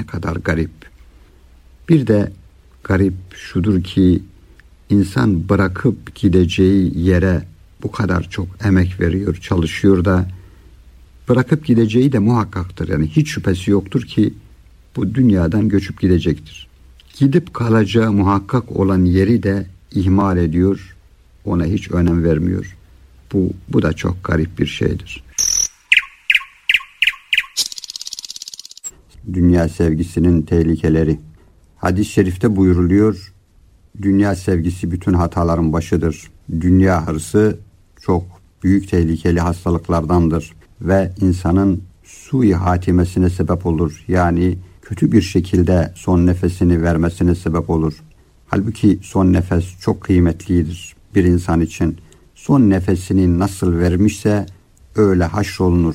Ne kadar garip. Bir de garip şudur ki insan bırakıp gideceği yere bu kadar çok emek veriyor, çalışıyor da bırakıp gideceği de muhakkaktır. Yani hiç şüphesi yoktur ki bu dünyadan göçüp gidecektir. Gidip kalacağı muhakkak olan yeri de ihmal ediyor, ona hiç önem vermiyor. Bu da çok garip bir şeydir. Dünya sevgisinin tehlikeleri. Hadis-i şerifte buyruluyor, dünya sevgisi bütün hataların başıdır. Dünya hırsı çok büyük tehlikeli hastalıklardandır ve insanın sui hatimesine sebep olur. Yani kötü bir şekilde son nefesini vermesine sebep olur. Halbuki son nefes çok kıymetlidir bir insan için. Son nefesini nasıl vermişse öyle haşrolunur.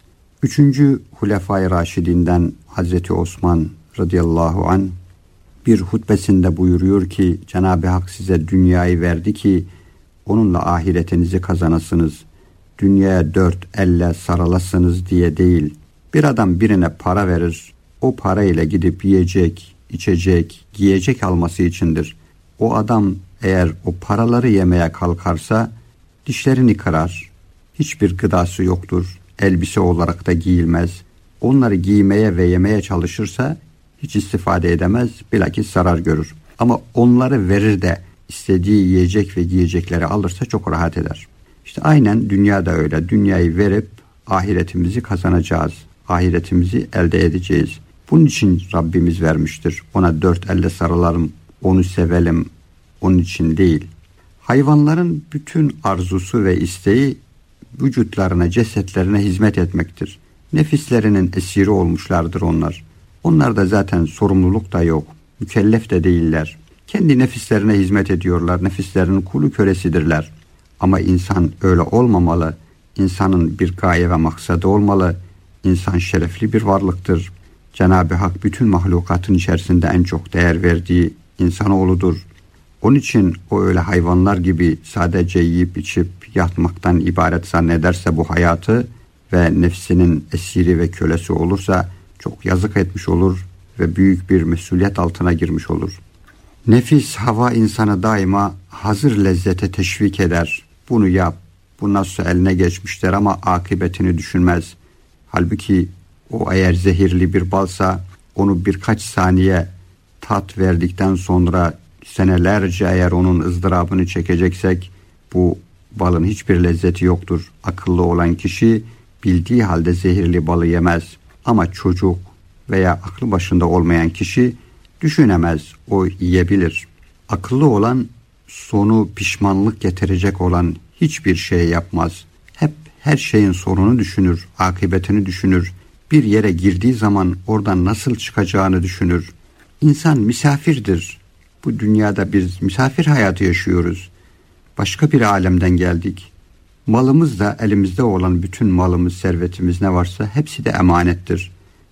3. Hulefai Raşidinden Hazreti Osman radıyallahu anh bir hutbesinde buyuruyor ki Cenab-ı Hak size dünyayı verdi ki onunla ahiretinizi kazanasınız. Dünyaya dört elle sarılasınız diye değil. Bir adam birine para verir, o parayla gidip yiyecek, içecek, giyecek alması içindir. O adam eğer o paraları yemeye kalkarsa dişlerini kırar, hiçbir gıdası yoktur, elbise olarak da giyilmez. Onları giymeye ve yemeye çalışırsa hiç istifade edemez, bilakis zarar görür. Ama onları verir de istediği yiyecek ve giyecekleri alırsa çok rahat eder. İşte aynen dünya da öyle. Dünyayı verip ahiretimizi kazanacağız. Ahiretimizi elde edeceğiz. Bunun için Rabbimiz vermiştir. Ona dört elle sarılalım, onu sevelim. Onun için değil. Hayvanların bütün arzusu ve isteği vücutlarına, cesetlerine hizmet etmektir. Nefislerinin esiri olmuşlardır onlar. Onlarda zaten sorumluluk da yok. Mükellef de değiller. Kendi nefislerine hizmet ediyorlar. Nefislerinin kulu kölesidirler. Ama insan öyle olmamalı. İnsanın bir gaye ve maksadı olmalı. İnsan şerefli bir varlıktır. Cenab-ı Hak bütün mahlukatın içerisinde en çok değer verdiği insanoğludur. Onun için o öyle hayvanlar gibi sadece yiyip içip yatmaktan ibaret zannederse bu hayatı ve nefsinin esiri ve kölesi olursa çok yazık etmiş olur ve büyük bir mesuliyet altına girmiş olur. Nefis, hava insanı daima hazır lezzete teşvik eder. Bunu yap, bu nasıl eline geçmiştir ama akıbetini düşünmez. Halbuki o eğer zehirli bir balsa onu birkaç saniye tat verdikten sonra senelerce eğer onun ızdırabını çekeceksek bu balın hiçbir lezzeti yoktur. Akıllı olan kişi bildiği halde zehirli balı yemez. Ama çocuk veya aklı başında olmayan kişi düşünemez, o yiyebilir. Akıllı olan sonu pişmanlık getirecek olan hiçbir şey yapmaz. Hep her şeyin sonunu düşünür, akıbetini düşünür. Bir yere girdiği zaman oradan nasıl çıkacağını düşünür. İnsan misafirdir. Bu dünyada biz misafir hayatı yaşıyoruz. Başka bir alemden geldik. Malımız da elimizde olan bütün malımız, servetimiz ne varsa hepsi de emanettir.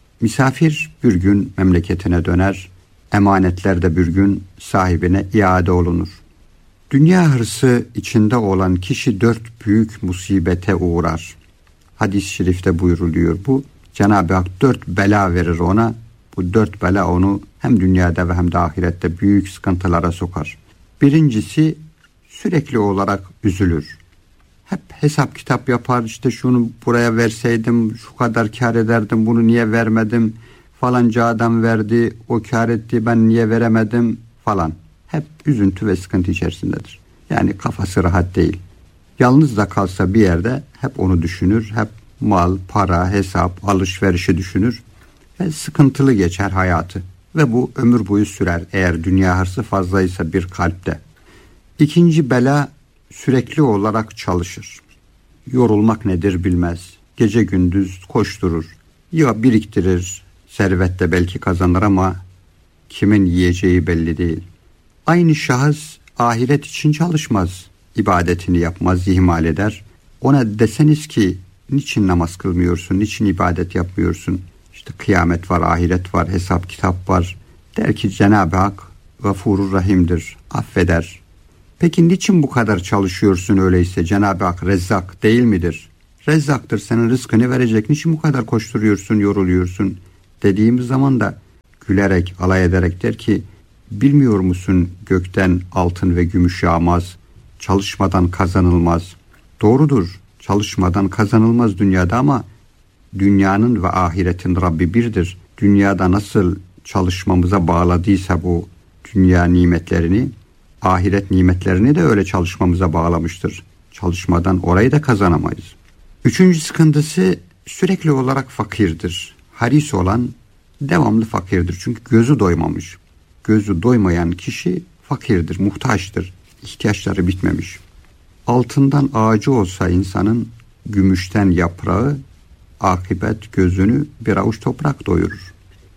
Misafir bir gün memleketine döner, emanetler de bir gün sahibine iade olunur. Dünya hırsı içinde olan kişi 4 büyük musibete uğrar. Hadis-i şerifte buyruluyor bu. Cenab-ı Hak 4 bela verir ona. Bu 4 bela onu hem dünyada ve hem de ahirette büyük sıkıntılara sokar. Birincisi sürekli olarak üzülür. Hep hesap kitap yapar, işte şunu buraya verseydim şu kadar kar ederdim, bunu niye vermedim, falanca adam verdi, o kar etti, ben niye veremedim falan. Hep üzüntü ve sıkıntı içerisindedir. Yani kafası rahat değil. Yalnız da kalsa bir yerde hep onu düşünür, hep mal, para, hesap, alışverişi düşünür ve sıkıntılı geçer hayatı. Ve bu ömür boyu sürer eğer dünya hırsı fazlaysa bir kalpte. İkinci bela sürekli olarak çalışır. Yorulmak nedir bilmez. Gece gündüz koşturur. Ya biriktirir, servette belki kazanır ama kimin yiyeceği belli değil. Aynı şahıs ahiret için çalışmaz. İbadetini yapmaz, ihmal eder. Ona deseniz ki niçin namaz kılmıyorsun, niçin ibadet yapmıyorsun? İşte kıyamet var, ahiret var, hesap kitap var. Der ki Cenab-ı Hak Gafurur Rahim'dir, affeder. Peki niçin bu kadar çalışıyorsun öyleyse? Cenab-ı Hak Rezzak değil midir? Rezzaktır, senin rızkını verecek. Niçin bu kadar koşturuyorsun, yoruluyorsun? Dediğimiz zaman da gülerek, alay ederek der ki, bilmiyor musun gökten altın ve gümüş yağmaz, çalışmadan kazanılmaz. Doğrudur, çalışmadan kazanılmaz dünyada ama dünyanın ve ahiretin Rabbi birdir. Dünyada nasıl çalışmamıza bağladıysa bu dünya nimetlerini, ahiret nimetlerini de öyle çalışmamıza bağlamıştır. Çalışmadan orayı da kazanamayız. Üçüncü sıkıntısı sürekli olarak fakirdir. Haris olan devamlı fakirdir. Çünkü gözü doymamış. Gözü doymayan kişi fakirdir, muhtaçtır. İhtiyaçları bitmemiş. Altından ağacı olsa insanın, gümüşten yaprağı, akıbet gözünü bir avuç toprak doyurur.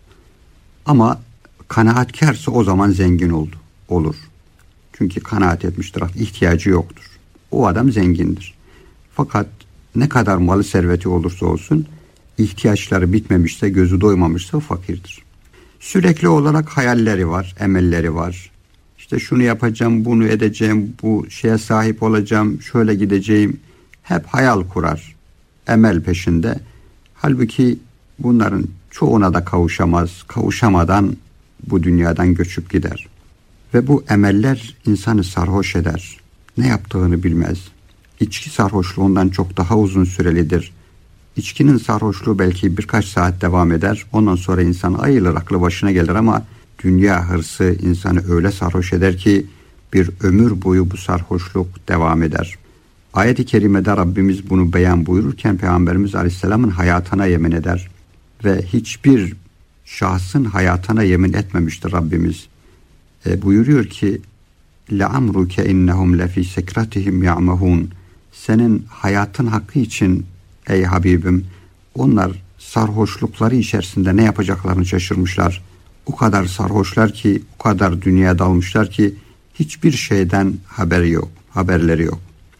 Ama kanaatkarsa o zaman zengin olur. Çünkü kanaat etmiştir, ihtiyacı yoktur. O adam zengindir. Fakat ne kadar malı serveti olursa olsun, ihtiyaçları bitmemişse, gözü doymamışsa fakirdir. Sürekli olarak hayalleri var, emelleri var. İşte şunu yapacağım, bunu edeceğim, bu şeye sahip olacağım, şöyle gideceğim. Hep hayal kurar, emel peşinde. Halbuki bunların çoğuna da kavuşamaz. Kavuşamadan bu dünyadan göçüp gider. Ve bu emeller insanı sarhoş eder. Ne yaptığını bilmez. İçki sarhoşluğundan çok daha uzun sürelidir. İçkinin sarhoşluğu belki birkaç saat devam eder. Ondan sonra insan ayılır, aklı başına gelir ama dünya hırsı insanı öyle sarhoş eder ki bir ömür boyu bu sarhoşluk devam eder. Ayet-i kerimede Rabbimiz bunu beyan buyururken Peygamberimiz Aleyhisselam'ın hayatına yemin eder. Ve hiçbir şahsın hayatına yemin etmemiştir Rabbimiz. Buyuruyor ki لَعَمْرُكَ اِنَّهُمْ لَف۪ي سَكْرَتِهِمْ يَعْمَهُونَ. Senin hayatın hakkı için ey Habibim, onlar sarhoşlukları içerisinde ne yapacaklarını şaşırmışlar. O kadar sarhoşlar ki, o kadar dünyaya dalmışlar ki hiçbir şeyden haberleri yok.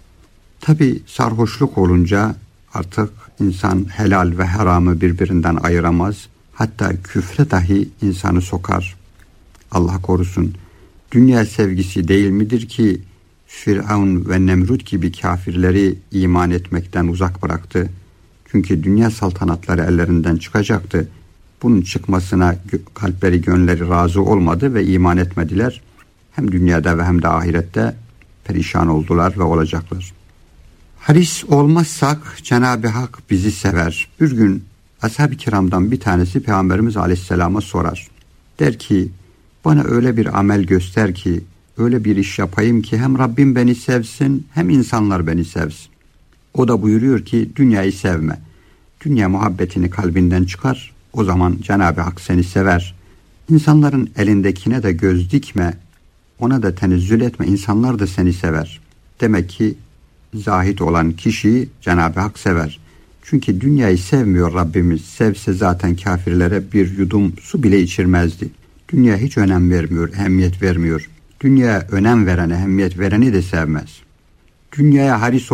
Tabi sarhoşluk olunca artık insan helal ve haramı birbirinden ayıramaz. Hatta küfre dahi insanı sokar. Allah korusun. Dünya sevgisi değil midir ki Firavun ve Nemrut gibi kafirleri iman etmekten uzak bıraktı? Çünkü dünya saltanatları ellerinden çıkacaktı. Bunun çıkmasına kalpleri, gönülleri razı olmadı ve iman etmediler. Hem dünyada ve hem de ahirette perişan oldular ve olacaklar. Haris olmazsak Cenab-ı Hak bizi sever. Bir gün ashab-ı kiramdan bir tanesi Peygamberimiz Aleyhisselam'a sorar. Der ki, bana öyle bir amel göster ki, öyle bir iş yapayım ki hem Rabbim beni sevsin hem insanlar beni sevsin. O da buyuruyor ki, dünyayı sevme. Dünya muhabbetini kalbinden çıkar. O zaman Cenab-ı Hak seni sever. İnsanların elindekine de göz dikme. Ona da tenezzül etme. İnsanlar da seni sever. Demek ki zahid olan kişiyi Cenab-ı Hak sever. Çünkü dünyayı sevmiyor Rabbimiz. Sevse zaten kafirlere bir yudum su bile içirmezdi. Dünya hiç önem vermiyor, ehemmiyet vermiyor. Dünyaya önem verene, ehemmiyet vereni de sevmez. Dünyaya haris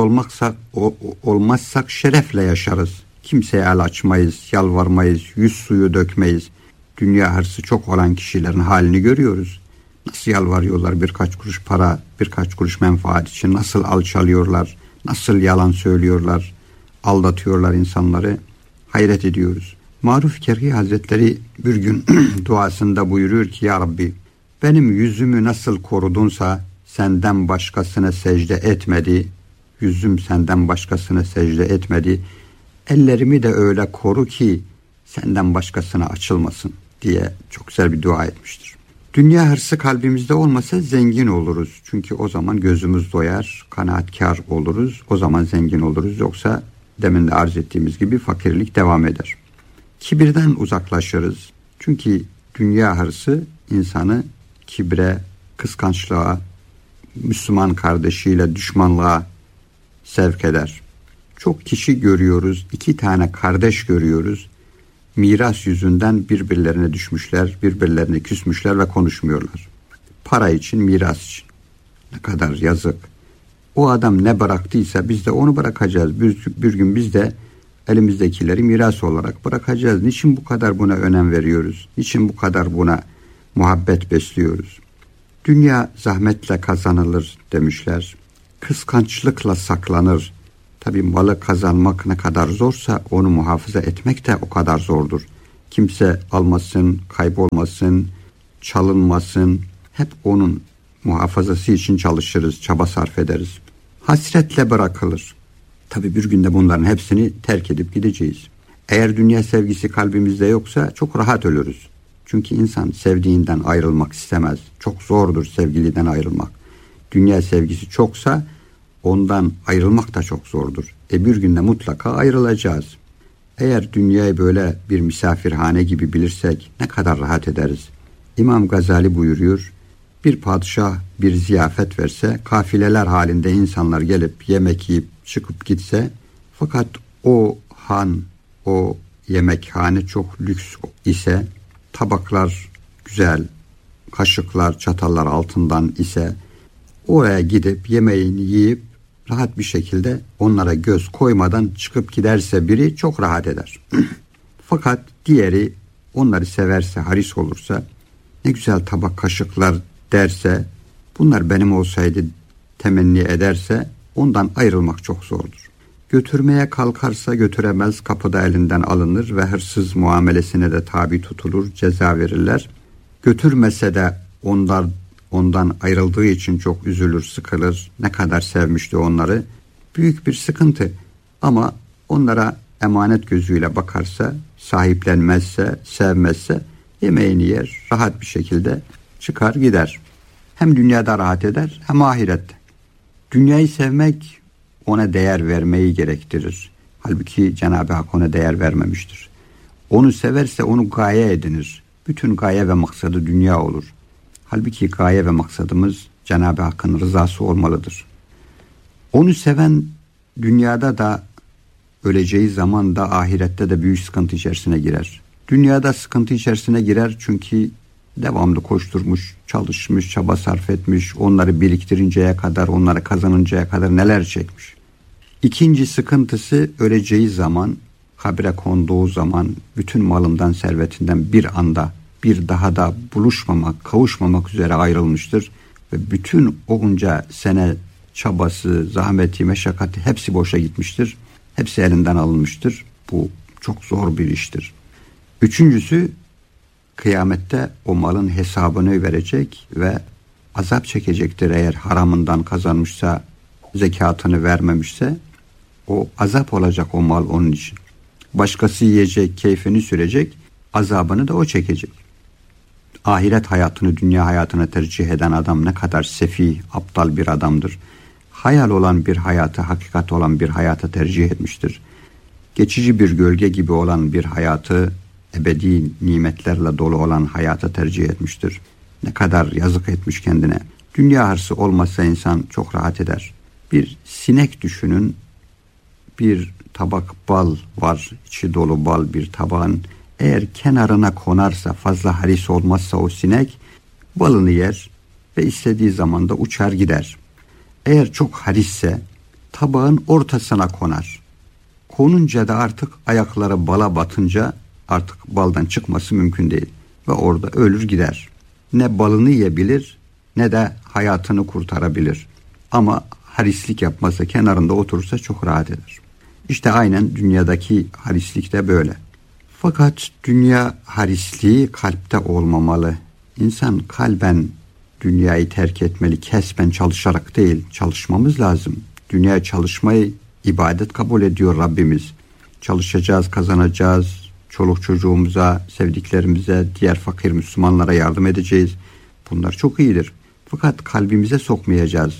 olmazsak şerefle yaşarız. Kimseye el açmayız, yalvarmayız, yüz suyu dökmeyiz. Dünya hırsı çok olan kişilerin halini görüyoruz. Nasıl yalvarıyorlar birkaç kuruş para, birkaç kuruş menfaat için, nasıl alçalıyorlar, nasıl yalan söylüyorlar, aldatıyorlar insanları. Hayret ediyoruz. Maruf Kerhi Hazretleri bir gün duasında buyuruyor ki, Ya Rabbi, benim yüzümü nasıl korudunsa senden başkasına secde etmedi, yüzüm senden başkasına secde etmedi, ellerimi de öyle koru ki senden başkasına açılmasın diye çok güzel bir dua etmiştir. Dünya hırsı kalbimizde olmasa zengin oluruz. Çünkü o zaman gözümüz doyar, kanaatkar oluruz, o zaman zengin oluruz. Yoksa demin de arz ettiğimiz gibi fakirlik devam eder. Kibirden uzaklaşırız. Çünkü dünya hırsı insanı kibre, kıskançlığa, Müslüman kardeşiyle düşmanlığa sevk eder. Çok kişi görüyoruz, 2 tane kardeş görüyoruz. Miras yüzünden birbirlerine düşmüşler, birbirlerine küsmüşler ve konuşmuyorlar. Para için, miras için. Ne kadar yazık. O adam ne bıraktıysa biz de onu bırakacağız. Bir gün biz de elimizdekileri miras olarak bırakacağız. Niçin bu kadar buna önem veriyoruz? Niçin bu kadar buna muhabbet besliyoruz? Dünya zahmetle kazanılır demişler. Kıskançlıkla saklanır. Tabii malı kazanmak ne kadar zorsa onu muhafaza etmek de o kadar zordur. Kimse almasın, kaybolmasın, çalınmasın. Hep onun muhafazası için çalışırız, çaba sarf ederiz. Hasretle bırakılır. Tabii bir günde bunların hepsini terk edip gideceğiz. Eğer dünya sevgisi kalbimizde yoksa çok rahat ölürüz. Çünkü insan sevdiğinden ayrılmak istemez. Çok zordur sevgiliden ayrılmak. Dünya sevgisi çoksa ondan ayrılmak da çok zordur. Bir günde mutlaka ayrılacağız. Eğer dünyayı böyle bir misafirhane gibi bilirsek ne kadar rahat ederiz. İmam Gazali buyuruyor, bir padişah bir ziyafet verse, kafileler halinde insanlar gelip yemek yiyip çıkıp gitse, fakat o han, o yemekhane çok lüks ise, tabaklar güzel, kaşıklar, çatallar altından ise, oraya gidip yemeğini yiyip rahat bir şekilde onlara göz koymadan çıkıp giderse biri çok rahat eder. Fakat diğeri onları severse, haris olursa, ne güzel tabak kaşıklar derse, bunlar benim olsaydı temenni ederse ondan ayrılmak çok zordur. Götürmeye kalkarsa götüremez, kapıda elinden alınır ve hırsız muamelesine de tabi tutulur, ceza verirler. Götürmese de ondan ayrıldığı için çok üzülür, sıkılır. Ne kadar sevmişti onları. Büyük bir sıkıntı. Ama onlara emanet gözüyle bakarsa, sahiplenmezse, sevmezse yemeğini yer, rahat bir şekilde çıkar gider. Hem dünyada rahat eder hem ahirette. Dünyayı sevmek ona değer vermeyi gerektirir. Halbuki Cenab-ı Hak ona değer vermemiştir. Onu severse onu gaye edinir. Bütün gaye ve maksadı dünya olur. Halbuki gaye ve maksadımız Cenab-ı Hakk'ın rızası olmalıdır. Onu seven dünyada da öleceği zaman da ahirette de büyük sıkıntı içerisine girer. Dünyada sıkıntı içerisine girer çünkü devamlı koşturmuş, çalışmış, çaba sarf etmiş, onları biriktirinceye kadar, onları kazanıncaya kadar neler çekmiş. İkinci sıkıntısı öleceği zaman, kabre konduğu zaman bütün malından, servetinden bir anda bir daha da buluşmamak, kavuşmamak üzere ayrılmıştır. Ve bütün onca sene çabası, zahmeti, meşakkati hepsi boşa gitmiştir. Hepsi elinden alınmıştır. Bu çok zor bir iştir. Üçüncüsü, kıyamette o malın hesabını verecek ve azap çekecektir. Eğer haramından kazanmışsa, zekatını vermemişse, o azap olacak o mal onun için. Başkası yiyecek, keyfini sürecek, azabını da o çekecek. Ahiret hayatını dünya hayatına tercih eden adam ne kadar sefih, aptal bir adamdır. Hayal olan bir hayatı, hakikat olan bir hayata tercih etmiştir. Geçici bir gölge gibi olan bir hayatı, ebedi nimetlerle dolu olan hayata tercih etmiştir. Ne kadar yazık etmiş kendine. Dünya hırsı olmazsa insan çok rahat eder. Bir sinek düşünün, bir tabak bal var, içi dolu bal bir tabağın. Eğer kenarına konarsa, fazla haris olmazsa o sinek balını yer ve istediği zaman da uçar gider. Eğer çok harisse tabağın ortasına konar. Konunca da artık ayakları bala batınca artık baldan çıkması mümkün değil ve orada ölür gider. Ne balını yiyebilir ne de hayatını kurtarabilir. Ama harislik yapmazsa, kenarında oturursa çok rahat eder. İşte aynen dünyadaki harislik de böyle. Fakat dünya harisliği kalpte olmamalı. İnsan kalben dünyayı terk etmeli, kesben çalışarak değil, çalışmamız lazım. Dünya çalışmayı ibadet kabul ediyor Rabbimiz. Çalışacağız, kazanacağız, çoluk çocuğumuza, sevdiklerimize, diğer fakir Müslümanlara yardım edeceğiz. Bunlar çok iyidir. Fakat kalbimize sokmayacağız.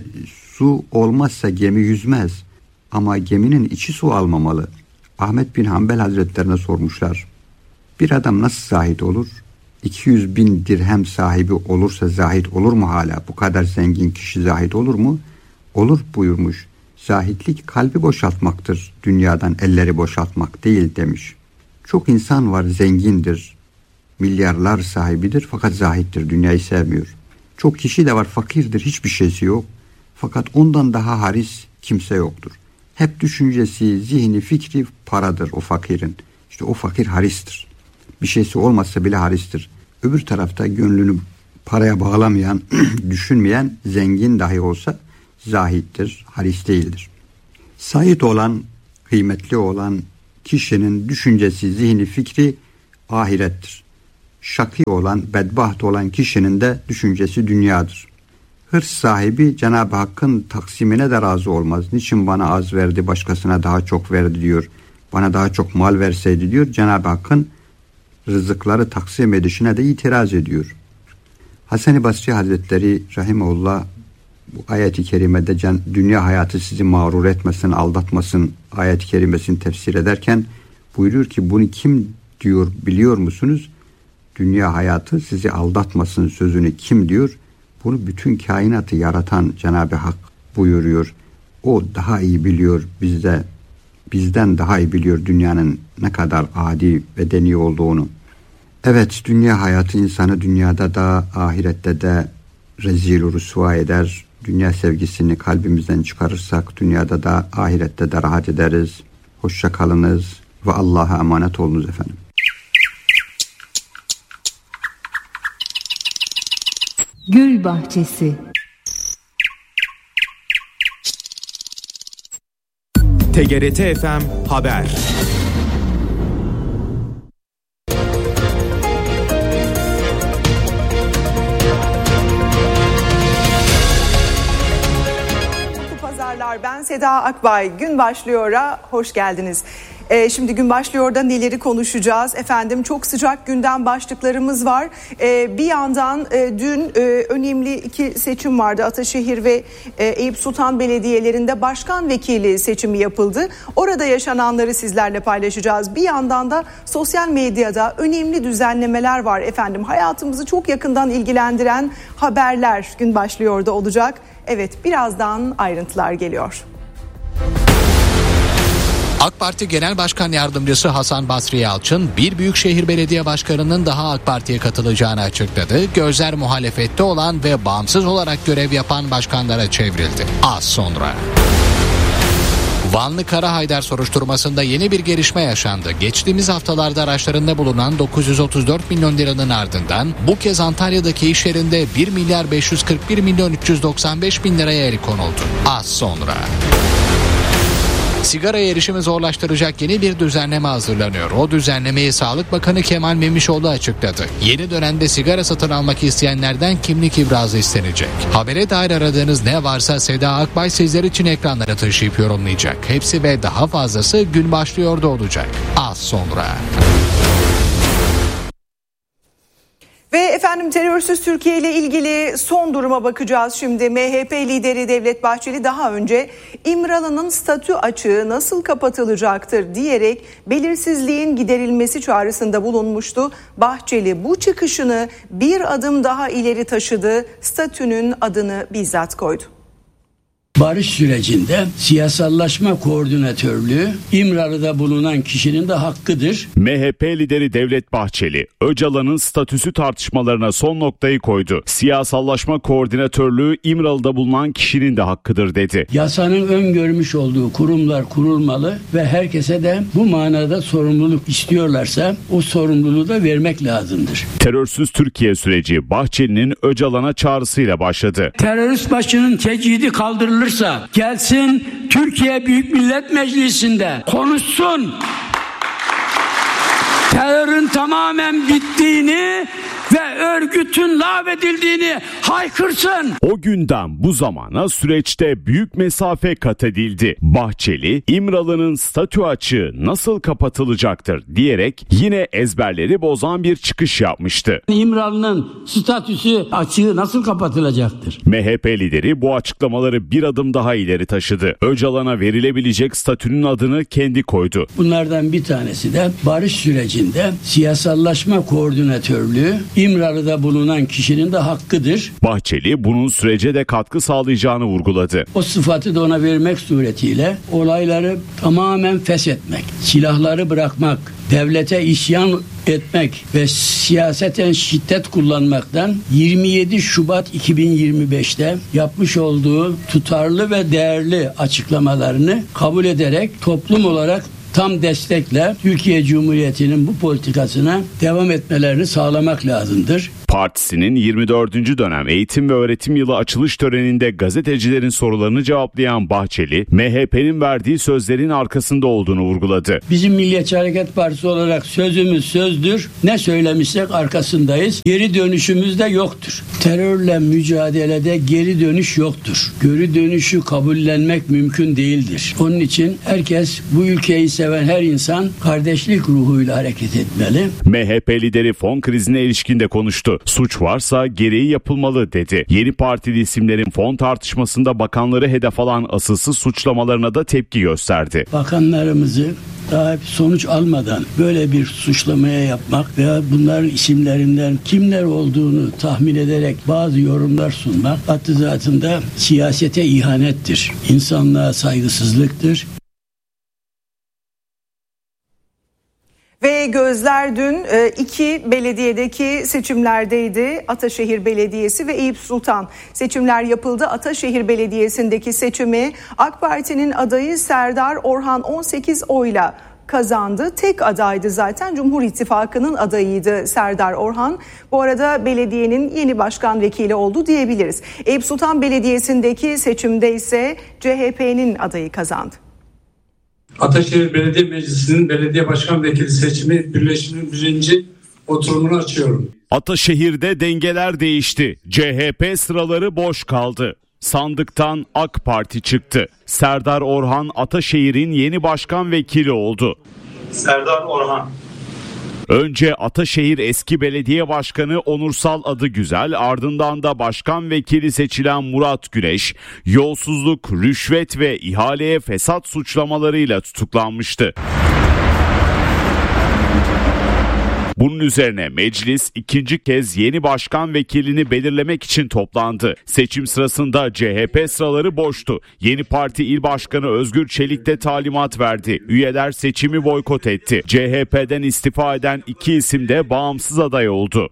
Su olmazsa gemi yüzmez. Ama geminin içi su almamalı. Ahmet bin Hanbel Hazretlerine sormuşlar. Bir adam nasıl zahid olur? 200 bin dirhem sahibi olursa zahid olur mu hala? Bu kadar zengin kişi zahid olur mu? Olur buyurmuş. Zahidlik kalbi boşaltmaktır. Dünyadan elleri boşaltmak değil demiş. Çok insan var, zengindir. Milyarlar sahibidir fakat zahittir. Dünyayı sevmiyor. Çok kişi de var, fakirdir. Hiçbir şeysi yok. Fakat ondan daha haris kimse yoktur. Hep düşüncesi, zihni, fikri paradır o fakirin. İşte o fakir haristir. Bir şeysi olmazsa bile haristir. Öbür tarafta gönlünü paraya bağlamayan, düşünmeyen, zengin dahi olsa zahittir, haris değildir. Sait olan, kıymetli olan kişinin düşüncesi, zihni, fikri ahirettir. Şakî olan, bedbaht olan kişinin de düşüncesi dünyadır. Hırs sahibi Cenab-ı Hakk'ın taksimine de razı olmaz. Niçin bana az verdi, başkasına daha çok verdi diyor. Bana daha çok mal verseydi diyor. Cenab-ı Hakk'ın rızıkları taksim edişine de itiraz ediyor. Hasan-ı Basri Hazretleri Rahimullah bu ayet-i kerimede dünya hayatı sizi mağrur etmesin, aldatmasın ayet-i kerimesini tefsir ederken buyuruyor ki bunu kim diyor biliyor musunuz? Dünya hayatı sizi aldatmasın sözünü kim diyor? Bunu bütün kainatı yaratan Cenab-ı Hak buyuruyor. O daha iyi biliyor bizden daha iyi biliyor dünyanın ne kadar adi ve deni olduğunu. Evet, dünya hayatı insanı dünyada da ahirette de rezil rüsva eder. Dünya sevgisini kalbimizden çıkarırsak dünyada da ahirette de rahat ederiz. Hoşça kalınız ve Allah'a emanet olunuz efendim. Gül Bahçesi. TGRT FM Haber. Ben Seda Akbay. Gün başlıyor'a hoş geldiniz. Şimdi gün başlıyor'da neleri konuşacağız? Efendim çok sıcak gündem başlıklarımız var. Bir yandan dün önemli iki seçim vardı. Ataşehir ve Eyüp Sultan belediyelerinde başkan vekili seçimi yapıldı. Orada yaşananları sizlerle paylaşacağız. Bir yandan da sosyal medyada önemli düzenlemeler var efendim. Hayatımızı çok yakından ilgilendiren haberler gün başlıyor'da olacak. Evet, birazdan ayrıntılar geliyor. AK Parti Genel Başkan Yardımcısı Hasan Basri Yalçın, bir büyükşehir belediye başkanının daha AK Parti'ye katılacağını açıkladı. Gözler muhalefette olan ve bağımsız olarak görev yapan başkanlara çevrildi. Az sonra. Vanlı Karahaydar soruşturmasında yeni bir gelişme yaşandı. Geçtiğimiz haftalarda araçlarında bulunan 934 milyon liranın ardından bu kez Antalya'daki iş yerinde 1 milyar 541 milyon 395 bin liraya el konuldu. Az sonra. Sigaraya erişimi zorlaştıracak yeni bir düzenleme hazırlanıyor. O düzenlemeyi Sağlık Bakanı Kemal Memişoğlu açıkladı. Yeni dönemde sigara satın almak isteyenlerden kimlik ibrazı istenecek. Habere dair aradığınız ne varsa Seda Akbay sizler için ekranlara taşıyıp yorumlayacak. Hepsi ve daha fazlası gün başlıyor'da olacak. Az sonra. Ve efendim terörsüz Türkiye ile ilgili son duruma bakacağız şimdi. MHP lideri Devlet Bahçeli daha önce İmralı'nın statü açığı nasıl kapatılacaktır diyerek belirsizliğin giderilmesi çağrısında bulunmuştu. Bahçeli bu çıkışını bir adım daha ileri taşıdı. Statünün adını bizzat koydu. Barış sürecinde siyasallaşma koordinatörlüğü İmralı'da bulunan kişinin de hakkıdır. MHP lideri Devlet Bahçeli, Öcalan'ın statüsü tartışmalarına son noktayı koydu. Siyasallaşma koordinatörlüğü İmralı'da bulunan kişinin de hakkıdır dedi. Yasanın öngörmüş olduğu kurumlar kurulmalı ve herkese de bu manada sorumluluk istiyorlarsa o sorumluluğu da vermek lazımdır. Terörsüz Türkiye süreci Bahçeli'nin Öcalan'a çağrısıyla başladı. Terörist başının tecridi kaldırılır, gelsin Türkiye Büyük Millet Meclisi'nde konuşsun. Terörün tamamen bittiğini ve örgütün lağvedildiğini haykırsın. O günden bu zamana süreçte büyük mesafe kat edildi. Bahçeli, İmralı'nın statü açığı nasıl kapatılacaktır diyerek yine ezberleri bozan bir çıkış yapmıştı. İmralı'nın statüsü açığı nasıl kapatılacaktır? MHP lideri bu açıklamaları bir adım daha ileri taşıdı. Öcalan'a verilebilecek statünün adını kendi koydu. Bunlardan bir tanesi de barış sürecinde siyasallaşma koordinatörlüğü İmralı'da bulunan kişinin de hakkıdır. Bahçeli bunun sürece de katkı sağlayacağını vurguladı. O sıfatı da ona vermek suretiyle olayları tamamen feshetmek, silahları bırakmak, devlete isyan etmek ve siyaseten şiddet kullanmaktan 27 Şubat 2025'te yapmış olduğu tutarlı ve değerli açıklamalarını kabul ederek toplum olarak tam destekle Türkiye Cumhuriyeti'nin bu politikasına devam etmelerini sağlamak lazımdır. Partisinin 24. dönem eğitim ve öğretim yılı açılış töreninde gazetecilerin sorularını cevaplayan Bahçeli, MHP'nin verdiği sözlerin arkasında olduğunu vurguladı. Bizim Milliyetçi Hareket Partisi olarak sözümüz sözdür. Ne söylemişsek arkasındayız. Geri dönüşümüz de yoktur. Terörle mücadelede geri dönüş yoktur. Geri dönüşü kabullenmek mümkün değildir. Onun için herkes, bu ülkeyi seven her insan kardeşlik ruhuyla hareket etmeli. MHP lideri fon krizine ilişkin de konuştu. Suç varsa gereği yapılmalı dedi. Yeni partili isimlerin fon tartışmasında bakanları hedef alan asılsız suçlamalarına da tepki gösterdi. Bakanlarımızı daha sonuç almadan böyle bir suçlamaya yapmak veya bunların isimlerinden kimler olduğunu tahmin ederek bazı yorumlar sunmak hattı zatında siyasete ihanettir. İnsanlığa saygısızlıktır. Ve gözler dün iki belediyedeki seçimlerdeydi. Ataşehir Belediyesi ve Eyüp Sultan seçimler yapıldı. Ataşehir Belediyesi'ndeki seçimi AK Parti'nin adayı Serdar Orhan 18 oyla kazandı. Tek adaydı zaten. Cumhur İttifakı'nın adayıydı Serdar Orhan. Bu arada belediyenin yeni başkan vekili oldu diyebiliriz. Eyüp Sultan Belediyesi'ndeki seçimde ise CHP'nin adayı kazandı. Ataşehir Belediye Meclisi'nin belediye başkan vekili seçimi birleşimin birinci oturumunu açıyorum. Ataşehir'de dengeler değişti. CHP sıraları boş kaldı. Sandıktan AK Parti çıktı. Serdar Orhan Ataşehir'in yeni başkan vekili oldu. Serdar Orhan. Önce Ataşehir eski belediye başkanı Onursal Adıgüzel, ardından da başkan vekili seçilen Murat Güneş, yolsuzluk, rüşvet ve ihaleye fesat suçlamalarıyla tutuklanmıştı. Bunun üzerine meclis ikinci kez yeni başkan vekilini belirlemek için toplandı. Seçim sırasında CHP sıraları boştu. Yeni Parti İl Başkanı Özgür Çelik de talimat verdi. Üyeler seçimi boykot etti. CHP'den istifa eden iki isim de bağımsız aday oldu.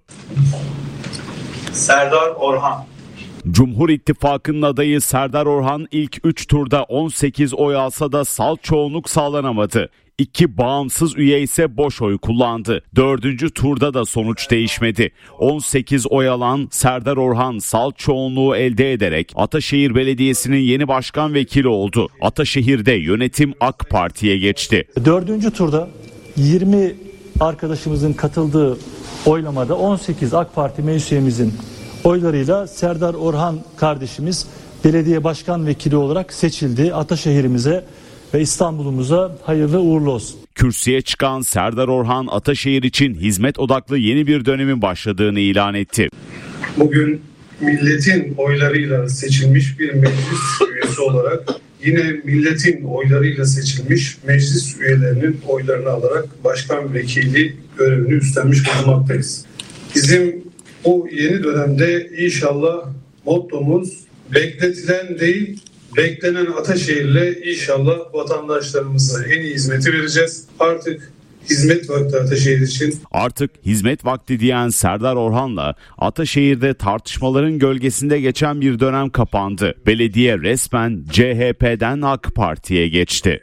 Serdar Orhan. Cumhur İttifakı'nın adayı Serdar Orhan ilk 3 turda 18 oy alsa da salt çoğunluk sağlanamadı. 2 bağımsız üye ise boş oy kullandı. 4. turda da sonuç değişmedi. 18 oy alan Serdar Orhan salt çoğunluğu elde ederek Ataşehir Belediyesi'nin yeni başkan vekili oldu. Ataşehir'de yönetim AK Parti'ye geçti. 4. turda 20 arkadaşımızın katıldığı oylamada 18 AK Parti meclis üyemizin oylarıyla Serdar Orhan kardeşimiz belediye başkan vekili olarak seçildi. Ataşehir'imize ve İstanbul'umuza hayırlı uğurlu olsun. Kürsüye çıkan Serdar Orhan Ataşehir için hizmet odaklı yeni bir dönemin başladığını ilan etti. Bugün milletin oylarıyla seçilmiş bir meclis üyesi olarak yine milletin oylarıyla seçilmiş meclis üyelerinin oylarını alarak başkan vekili görevini üstlenmiş bulunmaktayız. Bizim bu yeni dönemde inşallah mottomuz bekletilen değil, beklenen Ataşehir'le inşallah vatandaşlarımıza en iyi hizmeti vereceğiz. Artık hizmet vakti Ataşehir için. Artık hizmet vakti diyen Serdar Orhan'la Ataşehir'de tartışmaların gölgesinde geçen bir dönem kapandı. Belediye resmen CHP'den AK Parti'ye geçti.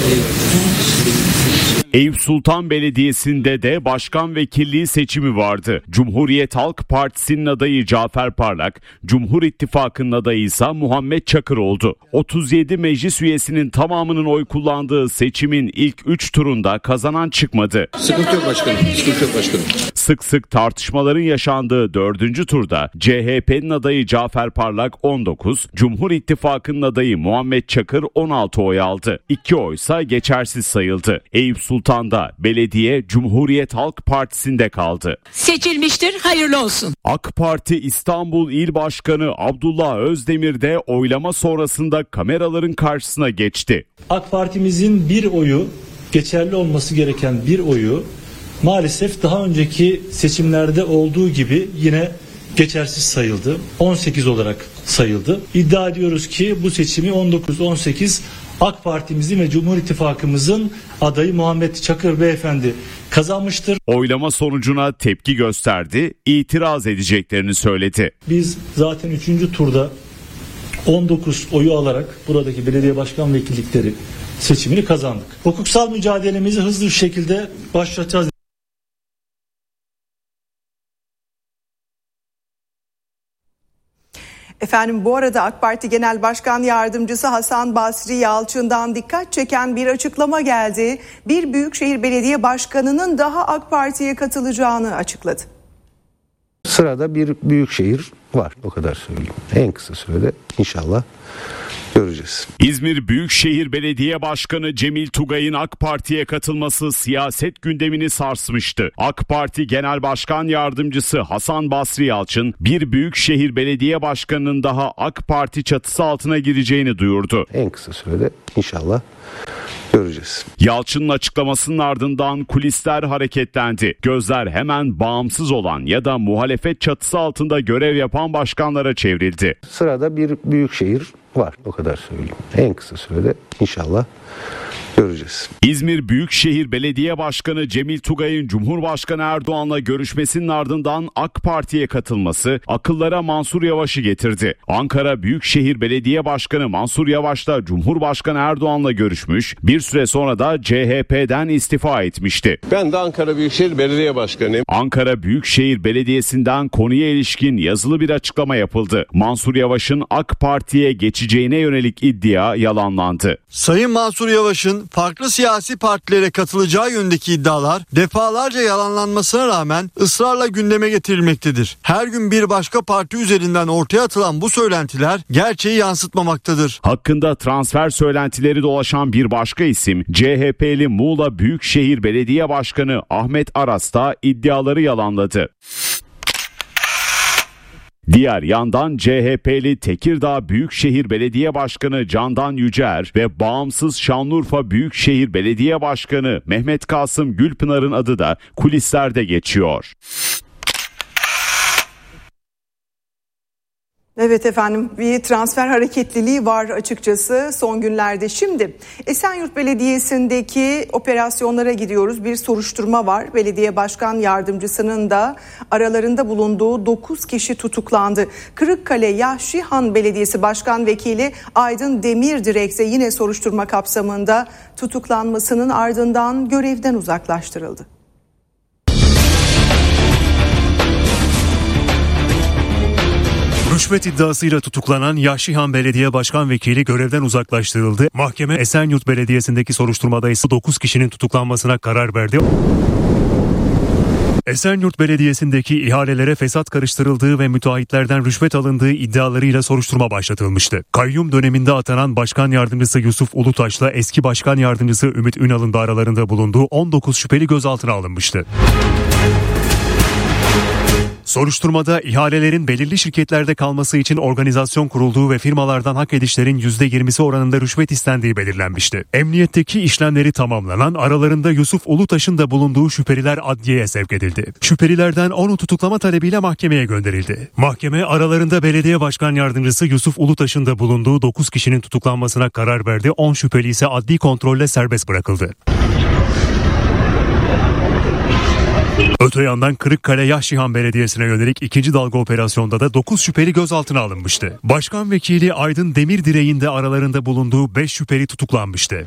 Eyüp Sultan Belediyesi'nde de başkan vekilliği seçimi vardı. Cumhuriyet Halk Partisi'nin adayı Cafer Parlak, Cumhur İttifakı'nın adayı ise Muhammed Çakır oldu. 37 meclis üyesinin tamamının oy kullandığı seçimin ilk 3 turunda kazanan çıkmadı. Sıkıntı yok başkanım, sıkıntı yok başkanım. Sık sık tartışmaların yaşandığı 4. turda CHP'nin adayı Cafer Parlak 19, Cumhur İttifakı'nın adayı Muhammed Çakır 16 oy aldı. 2 oysa geçersiz sayıldı. Eyüp Sultan'da belediye Cumhuriyet Halk Partisi'nde kaldı. Seçilmiştir, hayırlı olsun. AK Parti İstanbul İl Başkanı Abdullah Özdemir de oylama sonrasında kameraların karşısına geçti. AK Parti'mizin bir oyu, geçerli olması gereken bir oyu maalesef daha önceki seçimlerde olduğu gibi yine geçersiz sayıldı. 18 olarak sayıldı. İddia ediyoruz ki bu seçimi 19-18 AK Parti'mizin ve Cumhur İttifakımızın adayı Muhammed Çakır Beyefendi kazanmıştır. Oylama sonucuna tepki gösterdi, itiraz edeceklerini söyledi. Biz zaten 3. turda 19 oyu alarak buradaki belediye başkan vekillikleri seçimini kazandık. Hukuksal mücadelemizi hızlı bir şekilde başlatacağız. Efendim bu arada AK Parti Genel Başkan Yardımcısı Hasan Basri Yalçın'dan dikkat çeken bir açıklama geldi. Bir Büyükşehir Belediye Başkanı'nın daha AK Parti'ye katılacağını açıkladı. Sırada bir büyükşehir var, o kadar söyleyeyim. En kısa sürede inşallah göreceğiz. İzmir Büyükşehir Belediye Başkanı Cemil Tugay'ın AK Parti'ye katılması siyaset gündemini sarsmıştı. AK Parti Genel Başkan Yardımcısı Hasan Basri Yalçın, bir Büyükşehir Belediye Başkanı'nın daha AK Parti çatısı altına gireceğini duyurdu. En kısa sürede inşallah göreceğiz. Yalçın'ın açıklamasının ardından kulisler hareketlendi. Gözler hemen bağımsız olan ya da muhalefet çatısı altında görev yapan başkanlara çevrildi. Sırada bir büyükşehir var, o kadar söyleyeyim. En kısa sürede inşallah göreceğiz. İzmir Büyükşehir Belediye Başkanı Cemil Tugay'ın Cumhurbaşkanı Erdoğan'la görüşmesinin ardından AK Parti'ye katılması akıllara Mansur Yavaş'ı getirdi. Ankara Büyükşehir Belediye Başkanı Mansur Yavaş'la Cumhurbaşkanı Erdoğan'la görüşmüş, bir süre sonra da CHP'den istifa etmişti. Ben de Ankara Büyükşehir Belediye Başkanıyım. Ankara Büyükşehir Belediyesi'nden konuya ilişkin yazılı bir açıklama yapıldı. Mansur Yavaş'ın AK Parti'ye geçeceğine yönelik iddia yalanlandı. Sayın Mansur Yavaş'ın farklı siyasi partilere katılacağı yönündeki iddialar defalarca yalanlanmasına rağmen ısrarla gündeme getirilmektedir. Her gün bir başka parti üzerinden ortaya atılan bu söylentiler gerçeği yansıtmamaktadır. Hakkında transfer söylentileri dolaşan bir başka isim CHP'li Muğla Büyükşehir Belediye Başkanı Ahmet Aras da iddiaları yalanladı. Diğer yandan CHP'li Tekirdağ Büyükşehir Belediye Başkanı Candan Yücer ve bağımsız Şanlıurfa Büyükşehir Belediye Başkanı Mehmet Kasım Gülpınar'ın adı da kulislerde geçiyor. Evet efendim, bir transfer hareketliliği var açıkçası son günlerde. Şimdi Esenyurt Belediyesi'ndeki operasyonlara gidiyoruz. Bir soruşturma var. Belediye Başkan Yardımcısının da aralarında bulunduğu 9 kişi tutuklandı. Kırıkkale Yahşihan Belediyesi Başkan Vekili Aydın Demirdirek ise yine soruşturma kapsamında tutuklanmasının ardından görevden uzaklaştırıldı. Rüşvet iddiasıyla tutuklanan Yahşihan Belediye Başkan Vekili görevden uzaklaştırıldı. Mahkeme Esenyurt Belediyesi'ndeki soruşturmada ise 9 kişinin tutuklanmasına karar verdi. Esenyurt Belediyesi'ndeki ihalelere fesat karıştırıldığı ve müteahhitlerden rüşvet alındığı iddialarıyla soruşturma başlatılmıştı. Kayyum döneminde atanan Başkan Yardımcısı Yusuf Ulutaş'la eski Başkan Yardımcısı Ümit Ünal'ın da aralarında bulunduğu 19 şüpheli gözaltına alınmıştı. Soruşturmada ihalelerin belirli şirketlerde kalması için organizasyon kurulduğu ve firmalardan hak edişlerin %20'si oranında rüşvet istendiği belirlenmişti. Emniyetteki işlemleri tamamlanan aralarında Yusuf Ulutaş'ın da bulunduğu şüpheliler adliyeye sevk edildi. Şüphelilerden 10'u tutuklama talebiyle mahkemeye gönderildi. Mahkeme aralarında Belediye Başkan Yardımcısı Yusuf Ulutaş'ın da bulunduğu 9 kişinin tutuklanmasına karar verdi. 10 şüpheli ise adli kontrolle serbest bırakıldı. Öte yandan Kırıkkale Yahşihan Belediyesi'ne yönelik ikinci dalga operasyonda da 9 şüpheli gözaltına alınmıştı. Başkan Vekili Aydın Demirdirek'in de aralarında bulunduğu 5 şüpheli tutuklanmıştı.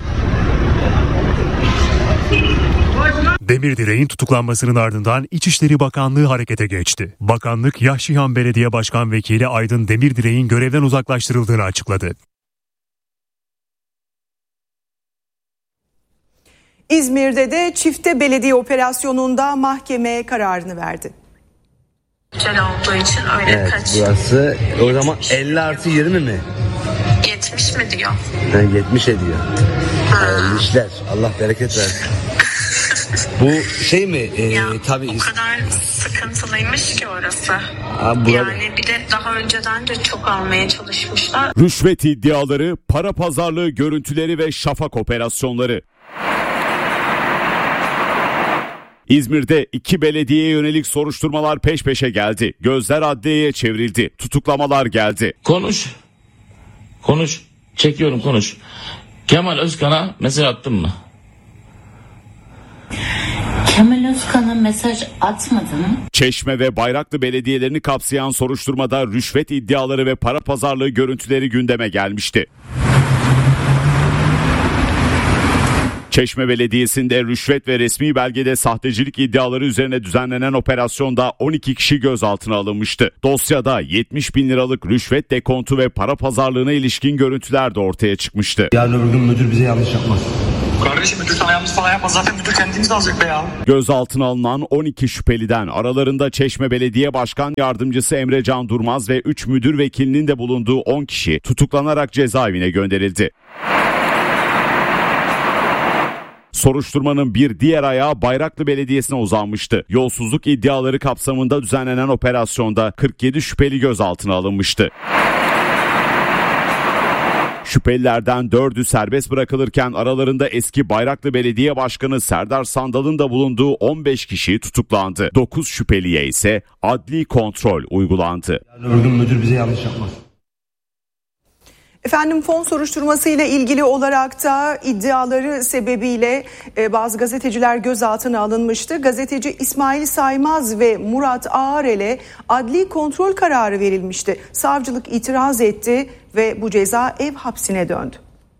Demirdirek'in tutuklanmasının ardından İçişleri Bakanlığı harekete geçti. Bakanlık Yahşihan Belediye Başkan Vekili Aydın Demirdirek'in görevden uzaklaştırıldığını açıkladı. İzmir'de de çifte belediye operasyonunda mahkeme kararını verdi. Olduğu için öyle burası o zaman 50+20 mi? 70 mi diyor? 70 ediyor. Hayırlı işler. Allah bereket versin. Bu şey mi? Tabii. O kadar sıkıntılıymış ki orası. Yani bir de daha önceden de çok almaya çalışmışlar. Rüşvet iddiaları, para pazarlığı görüntüleri ve şafak operasyonları. İzmir'de 2 belediyeye yönelik soruşturmalar peş peşe geldi. Gözler adliyeye çevrildi. Tutuklamalar geldi. Konuş. Çekiyorum, konuş. Kemal Özkan'a mesaj attın mı? Kemal Özkan'a mesaj atmadın mı? Çeşme ve Bayraklı belediyelerini kapsayan soruşturmada rüşvet iddiaları ve para pazarlığı görüntüleri gündeme gelmişti. Çeşme Belediyesi'nde rüşvet ve resmi belgede sahtecilik iddiaları üzerine düzenlenen operasyonda 12 kişi gözaltına alınmıştı. Dosyada 70 bin liralık rüşvet dekontu ve para pazarlığına ilişkin görüntüler de ortaya çıkmıştı. Yarın öbür gün müdür bize yanlış yapmaz. Kardeşim müdür sana yanlış falan yapmaz. Zaten müdür kendimiz alacak be ya. Gözaltına alınan 12 şüpheliden aralarında Çeşme Belediye Başkan Yardımcısı Emre Can Durmaz ve 3 müdür vekilinin de bulunduğu 10 kişi tutuklanarak cezaevine gönderildi. Soruşturmanın bir diğer ayağı Bayraklı Belediyesi'ne uzanmıştı. Yolsuzluk iddiaları kapsamında düzenlenen operasyonda 47 şüpheli gözaltına alınmıştı. Şüphelilerden 4'ü serbest bırakılırken aralarında eski Bayraklı Belediye Başkanı Serdar Sandal'ın da bulunduğu 15 kişi tutuklandı. 9 şüpheliye ise adli kontrol uygulandı. Yarın öbür gün müdür bize yanlış yapmaz. Efendim fon soruşturması ile ilgili olarak da iddiaları sebebiyle bazı gazeteciler gözaltına alınmıştı. Gazeteci İsmail Saymaz ve Murat Ağarel'e adli kontrol kararı verilmişti. Savcılık itiraz etti ve bu ceza ev hapsine döndü.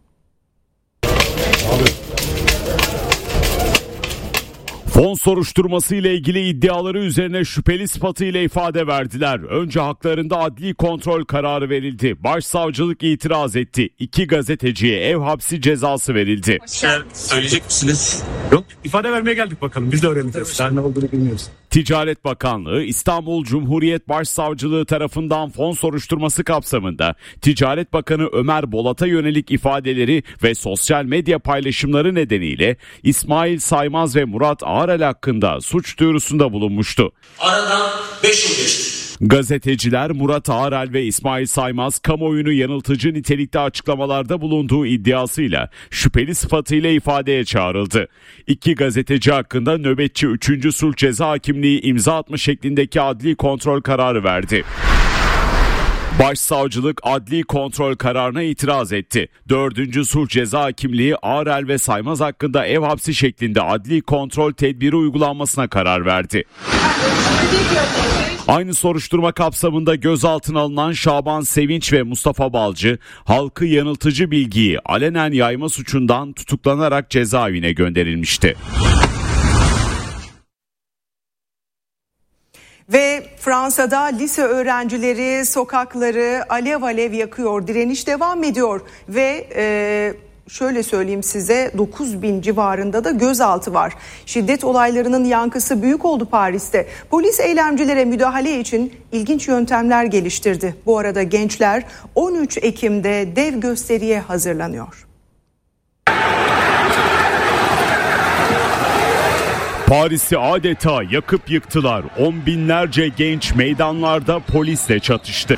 Fon soruşturması ile ilgili iddiaları üzerine şüpheli sıfatıyla ifade verdiler. Önce haklarında adli kontrol kararı verildi. Başsavcılık itiraz etti. 2 gazeteciye ev hapsi cezası verildi. Söyleyecek misiniz? Yok, ifade vermeye geldik bakalım. Biz de öğreneceğiz. Daha ne olduğunu bilmiyoruz. Ticaret Bakanlığı İstanbul Cumhuriyet Başsavcılığı tarafından fon soruşturması kapsamında Ticaret Bakanı Ömer Bolat'a yönelik ifadeleri ve sosyal medya paylaşımları nedeniyle İsmail Saymaz ve Murat Ağarel hakkında suç duyurusunda bulunmuştu. Aradan 5 yıl geçti. Gazeteciler Murat Ağarel ve İsmail Saymaz kamuoyunu yanıltıcı nitelikte açıklamalarda bulunduğu iddiasıyla şüpheli sıfatıyla ifadeye çağrıldı. 2 gazeteci hakkında nöbetçi 3. Sulh Ceza Hakimliği imza atma şeklindeki adli kontrol kararı verdi. Başsavcılık adli kontrol kararına itiraz etti. 4. Sulh Ceza Hakimliği Ağarel ve Saymaz hakkında ev hapsi şeklinde adli kontrol tedbiri uygulanmasına karar verdi. Aynı soruşturma kapsamında gözaltına alınan Şaban Sevinç ve Mustafa Balcı, halkı yanıltıcı bilgiyi alenen yayma suçundan tutuklanarak cezaevine gönderilmişti. Ve Fransa'da lise öğrencileri sokakları alev alev yakıyor. Direniş devam ediyor ve şöyle söyleyeyim size 9.000 civarında da gözaltı var. Şiddet olaylarının yankısı büyük oldu Paris'te. Polis eylemcilere müdahale için ilginç yöntemler geliştirdi. Bu arada gençler 13 Ekim'de dev gösteriye hazırlanıyor. Paris'i adeta yakıp yıktılar. 10 binlerce genç meydanlarda polisle çatıştı.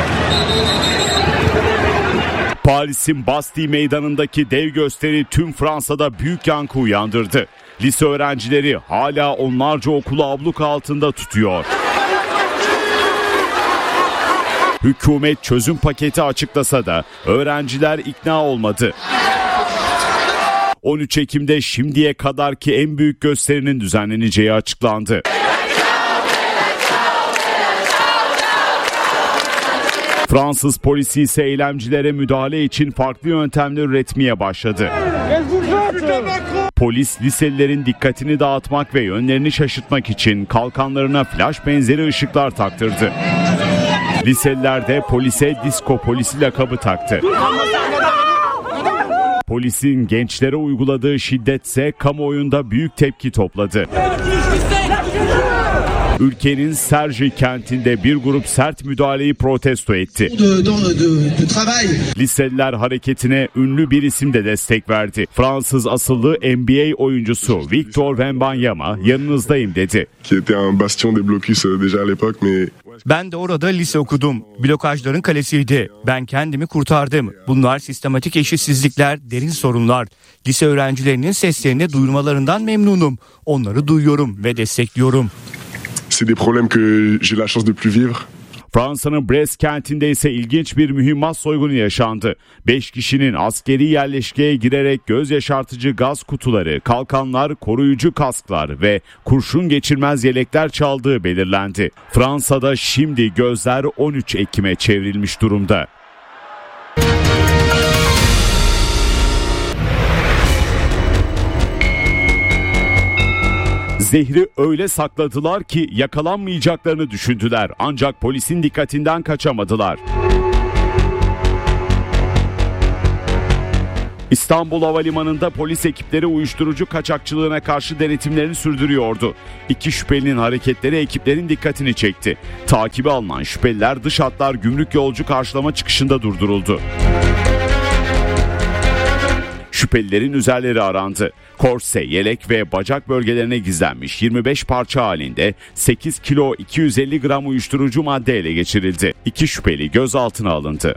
Paris'in Bastille Meydanı'ndaki dev gösteri tüm Fransa'da büyük yankı uyandırdı. Lise öğrencileri hala onlarca okulu abluk altında tutuyor. Hükümet çözüm paketi açıklasa da öğrenciler ikna olmadı. 13 Ekim'de şimdiye kadarki en büyük gösterinin düzenleneceği açıklandı. Fransız polisi ise eylemcilere müdahale için farklı yöntemler üretmeye başladı. Polis liselilerin dikkatini dağıtmak ve yönlerini şaşırtmak için kalkanlarına flash benzeri ışıklar taktırdı. Liseliler de polise disko polisi lakabı taktı. Polisin gençlere uyguladığı şiddetse kamuoyunda büyük tepki topladı. Ülkenin Sergi kentinde bir grup sert müdahaleyi protesto etti. Liseliler hareketine ünlü bir isim de destek verdi. Fransız asıllı NBA oyuncusu Victor Wembanyama yanınızdayım dedi. Ben de orada lise okudum. Blokajların kalesiydi. Ben kendimi kurtardım. Bunlar sistematik eşitsizlikler, derin sorunlar. Lise öğrencilerinin seslerini duyurmalarından memnunum. Onları duyuyorum ve destekliyorum. C'est des problèmes que j'ai la chance de plus vivre. Fransa'nın Brest kentinde ise ilginç bir mühimmat soygunu yaşandı. 5 kişinin askeri yerleşkeye girerek göz yaşartıcı gaz kutuları, kalkanlar, koruyucu kasklar ve kurşun geçirmez yelekler çaldığı belirlendi. Fransa'da şimdi gözler 13 Ekim'e çevrilmiş durumda. Zehri öyle sakladılar ki yakalanmayacaklarını düşündüler. Ancak polisin dikkatinden kaçamadılar. İstanbul Havalimanı'nda polis ekipleri uyuşturucu kaçakçılığına karşı denetimlerini sürdürüyordu. 2 şüphelinin hareketleri ekiplerin dikkatini çekti. Takibe alınan şüpheliler dış hatlar gümrük yolcu karşılama çıkışında durduruldu. Şüphelilerin üzerleri arandı. Korse, yelek ve bacak bölgelerine gizlenmiş 25 parça halinde 8 kilo 250 gram uyuşturucu madde ele geçirildi. 2 şüpheli gözaltına alındı.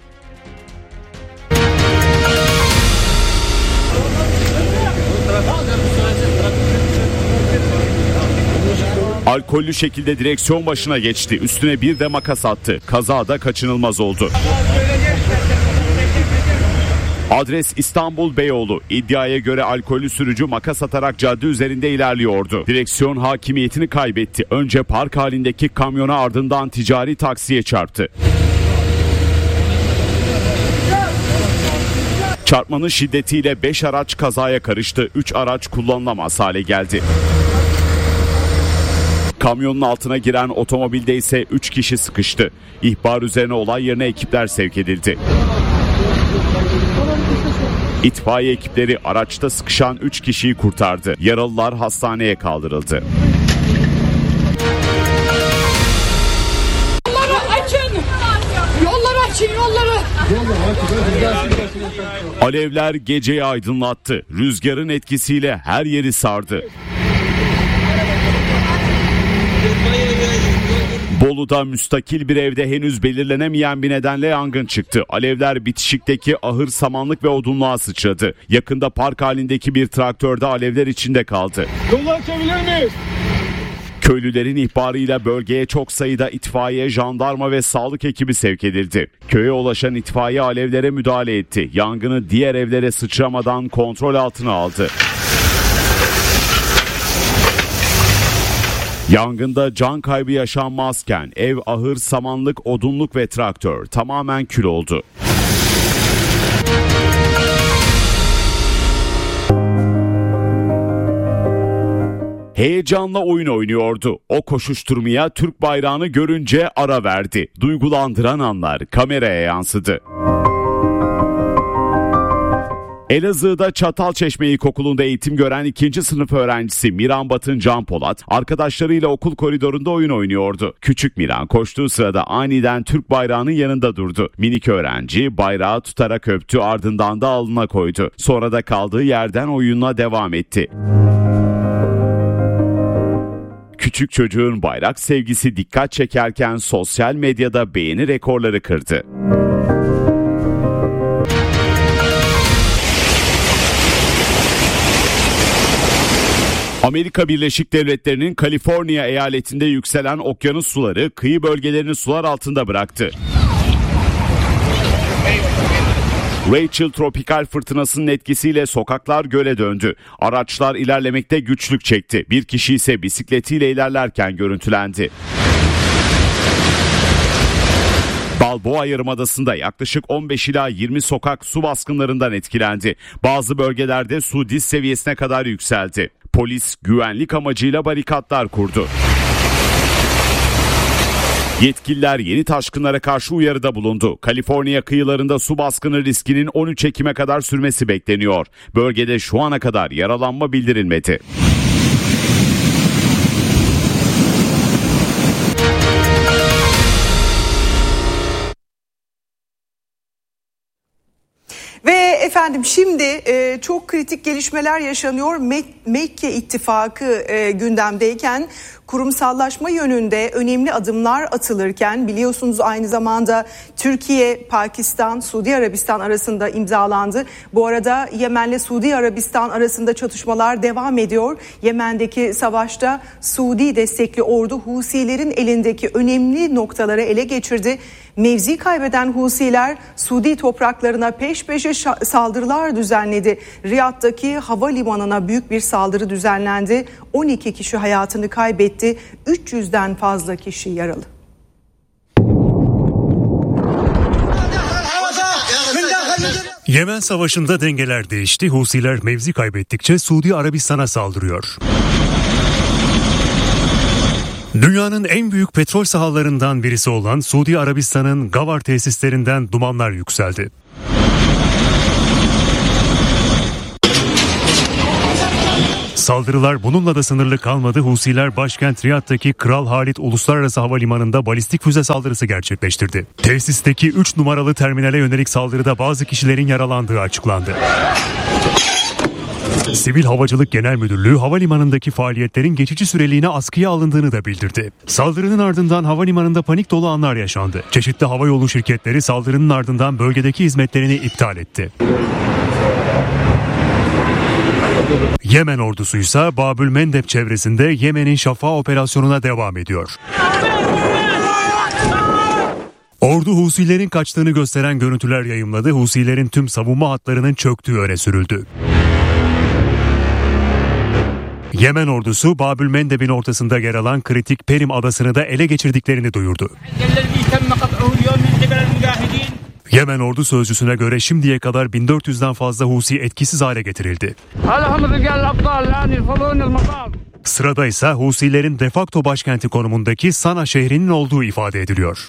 Alkollü şekilde direksiyon başına geçti. Üstüne bir de makas attı. Kazada kaçınılmaz oldu. Adres İstanbul Beyoğlu. İddiaya göre alkollü sürücü makas atarak cadde üzerinde ilerliyordu. Direksiyon hakimiyetini kaybetti. Önce park halindeki kamyona, ardından ticari taksiye çarptı. Çarpmanın şiddetiyle 5 araç kazaya karıştı. 3 araç kullanılamaz hale geldi. Kamyonun altına giren otomobilde ise 3 kişi sıkıştı. İhbar üzerine olay yerine ekipler sevk edildi. İtfaiye ekipleri araçta sıkışan 3 kişiyi kurtardı. Yaralılar hastaneye kaldırıldı. Yolları açın! Yolları açın, yolları! Alevler geceyi aydınlattı. Rüzgarın etkisiyle her yeri sardı. Bolu'da müstakil bir evde henüz belirlenemeyen bir nedenle yangın çıktı. Alevler bitişikteki ahır, samanlık ve odunluğa sıçradı. Yakında park halindeki bir traktörde alevler içinde kaldı. Yolu açabilir miyiz? Köylülerin ihbarıyla bölgeye çok sayıda itfaiye, jandarma ve sağlık ekibi sevk edildi. Köye ulaşan itfaiye alevlere müdahale etti. Yangını diğer evlere sıçramadan kontrol altına aldı. Yangında can kaybı yaşanmazken ev, ahır, samanlık, odunluk ve traktör tamamen kül oldu. Heyecanla oyun oynuyordu. O koşuşturmaya Türk bayrağını görünce ara verdi. Duygulandıran anlar kameraya yansıdı. Elazığ'da Çatalçeşme İlkokulu'nda eğitim gören 2. sınıf öğrencisi Miran Batın Can Polat arkadaşlarıyla okul koridorunda oyun oynuyordu. Küçük Miran koştuğu sırada aniden Türk bayrağının yanında durdu. Minik öğrenci bayrağı tutarak öptü, ardından da alnına koydu. Sonra da kaldığı yerden oyununa devam etti. Küçük çocuğun bayrak sevgisi dikkat çekerken sosyal medyada beğeni rekorları kırdı. Amerika Birleşik Devletleri'nin Kaliforniya eyaletinde yükselen okyanus suları kıyı bölgelerini sular altında bıraktı. Rachel tropikal fırtınasının etkisiyle sokaklar göle döndü. Araçlar ilerlemekte güçlük çekti. Bir kişi ise bisikletiyle ilerlerken görüntülendi. Balboa Yarımadası'nda yaklaşık 15 ila 20 sokak su baskınlarından etkilendi. Bazı bölgelerde su diz seviyesine kadar yükseldi. Polis güvenlik amacıyla barikatlar kurdu. Yetkililer yeni taşkınlara karşı uyarıda bulundu. Kaliforniya kıyılarında su baskını riskinin 13 Ekim'e kadar sürmesi bekleniyor. Bölgede şu ana kadar yaralanma bildirilmedi. Ve efendim şimdi çok kritik gelişmeler yaşanıyor. Mekke İttifakı gündemdeyken kurumsallaşma yönünde önemli adımlar atılırken biliyorsunuz aynı zamanda Türkiye, Pakistan, Suudi Arabistan arasında imzalandı. Bu arada Yemen'le Suudi Arabistan arasında çatışmalar devam ediyor. Yemen'deki savaşta Suudi destekli ordu Husilerin elindeki önemli noktaları ele geçirdi. Mevzi kaybeden Husiler Suudi topraklarına peş peşe saldırılar düzenledi. Riyad'daki havalimanına büyük bir saldırı düzenlendi. 12 kişi hayatını kaybetti. 300'den fazla kişi yaralı. Yemen Savaşı'nda dengeler değişti. Husiler mevzi kaybettikçe Suudi Arabistan'a saldırıyor. Dünyanın en büyük petrol sahalarından birisi olan Suudi Arabistan'ın Gavar tesislerinden dumanlar yükseldi. Saldırılar bununla da sınırlı kalmadı. Husiler başkent Riyad'daki Kral Halid Uluslararası Havalimanı'nda balistik füze saldırısı gerçekleştirdi. Tesisteki 3 numaralı terminale yönelik saldırıda bazı kişilerin yaralandığı açıklandı. Sivil Havacılık Genel Müdürlüğü havalimanındaki faaliyetlerin geçici süreliğine askıya alındığını da bildirdi. Saldırının ardından havalimanında panik dolu anlar yaşandı. Çeşitli havayolu şirketleri saldırının ardından bölgedeki hizmetlerini iptal etti. Yemen ordusu ise Babül Mendeb çevresinde Yemen'in Şafa operasyonuna devam ediyor. Ordu Husilerin kaçtığını gösteren görüntüler yayımladı. Husilerin tüm savunma hatlarının çöktüğü öne sürüldü. Yemen ordusu Babül Mendeb'in ortasında yer alan kritik Perim adasını da ele geçirdiklerini duyurdu. Yemen ordu sözcüsüne göre şimdiye kadar 1400'den fazla Husi etkisiz hale getirildi. Sırada ise Husilerin de facto başkenti konumundaki Sana şehrinin olduğu ifade ediliyor.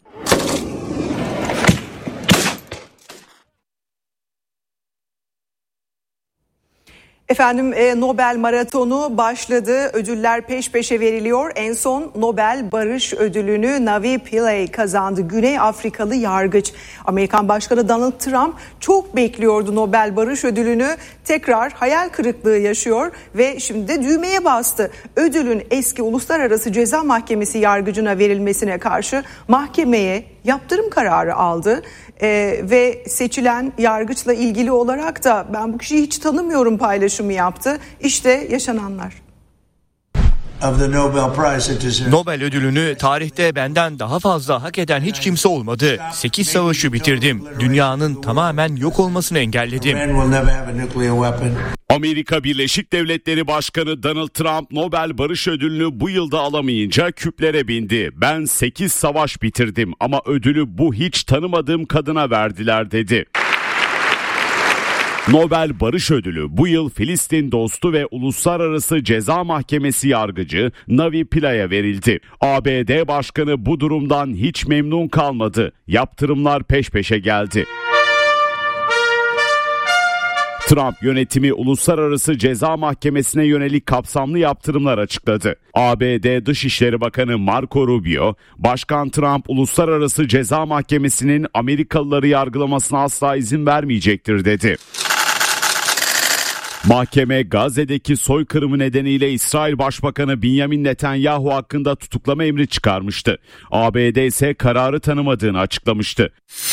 Efendim Nobel Maratonu başladı. Ödüller peş peşe veriliyor. En son Nobel Barış Ödülünü Navi Pillay kazandı. Güney Afrikalı yargıç. Amerikan Başkanı Donald Trump çok bekliyordu Nobel Barış Ödülünü. Tekrar hayal kırıklığı yaşıyor ve şimdi de düğmeye bastı. Ödülün eski Uluslararası Ceza Mahkemesi yargıcına verilmesine karşı mahkemeye yaptırım kararı aldı. Ve seçilen yargıçla ilgili olarak da ben bu kişiyi hiç tanımıyorum paylaşımı yaptı. İşte yaşananlar. Nobel ödülünü tarihte benden daha fazla hak eden hiç kimse olmadı. 8 savaşı bitirdim. Dünyanın tamamen yok olmasını engelledim. Amerika Birleşik Devletleri Başkanı Donald Trump Nobel Barış Ödülünü bu yılda alamayınca küplere bindi. Ben 8 savaş bitirdim ama ödülü bu hiç tanımadığım kadına verdiler dedi. Nobel Barış Ödülü bu yıl Filistin dostu ve Uluslararası Ceza Mahkemesi yargıcı Navi Pillay'a verildi. ABD Başkanı bu durumdan hiç memnun kalmadı. Yaptırımlar peş peşe geldi. Trump yönetimi Uluslararası Ceza Mahkemesi'ne yönelik kapsamlı yaptırımlar açıkladı. ABD Dışişleri Bakanı Marco Rubio, Başkan Trump Uluslararası Ceza Mahkemesi'nin Amerikalıları yargılamasına asla izin vermeyecektir dedi. Mahkeme Gazze'deki soykırımı nedeniyle İsrail Başbakanı Benjamin Netanyahu hakkında tutuklama emri çıkarmıştı. ABD ise kararı tanımadığını açıklamıştı.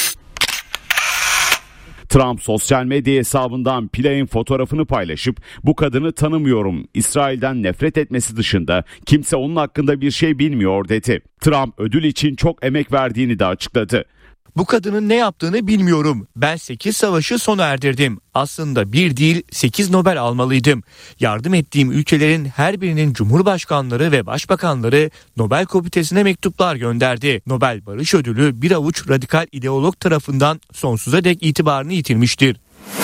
Trump sosyal medya hesabından Pillay'in fotoğrafını paylaşıp bu kadını tanımıyorum, İsrail'den nefret etmesi dışında kimse onun hakkında bir şey bilmiyor dedi. Trump ödül için çok emek verdiğini de açıkladı. Bu kadının ne yaptığını bilmiyorum. Ben 8 savaşı sona erdirdim. Aslında bir değil 8 Nobel almalıydım. Yardım ettiğim ülkelerin her birinin cumhurbaşkanları ve başbakanları Nobel Komitesi'ne mektuplar gönderdi. Nobel Barış Ödülü bir avuç radikal ideolog tarafından sonsuza dek itibarını yitirmiştir.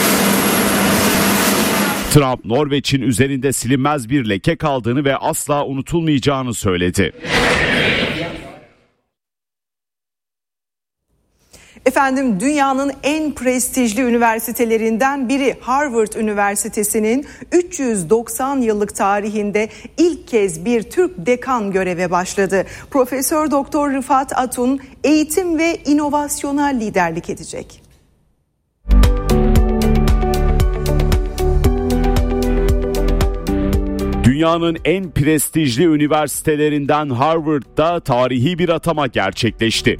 Trump, Norveç'in üzerinde silinmez bir leke kaldığını ve asla unutulmayacağını söyledi. Efendim dünyanın en prestijli üniversitelerinden biri Harvard Üniversitesi'nin 390 yıllık tarihinde ilk kez bir Türk dekan göreve başladı. Profesör Doktor Rıfat Atun eğitim ve inovasyona liderlik edecek. Dünyanın en prestijli üniversitelerinden Harvard'da tarihi bir atama gerçekleşti.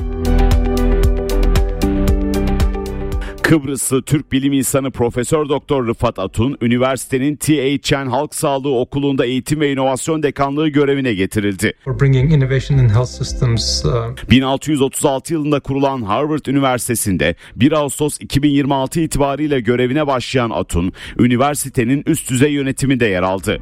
Kıbrıslı Türk bilim insanı Profesör Doktor Rıfat Atun, üniversitenin T.H. Chan Halk Sağlığı Okulu'nda eğitim ve inovasyon dekanlığı görevine getirildi. 1636 yılında kurulan Harvard Üniversitesi'nde 1 Ağustos 2026 itibariyle görevine başlayan Atun, üniversitenin üst düzey yönetiminde yer aldı.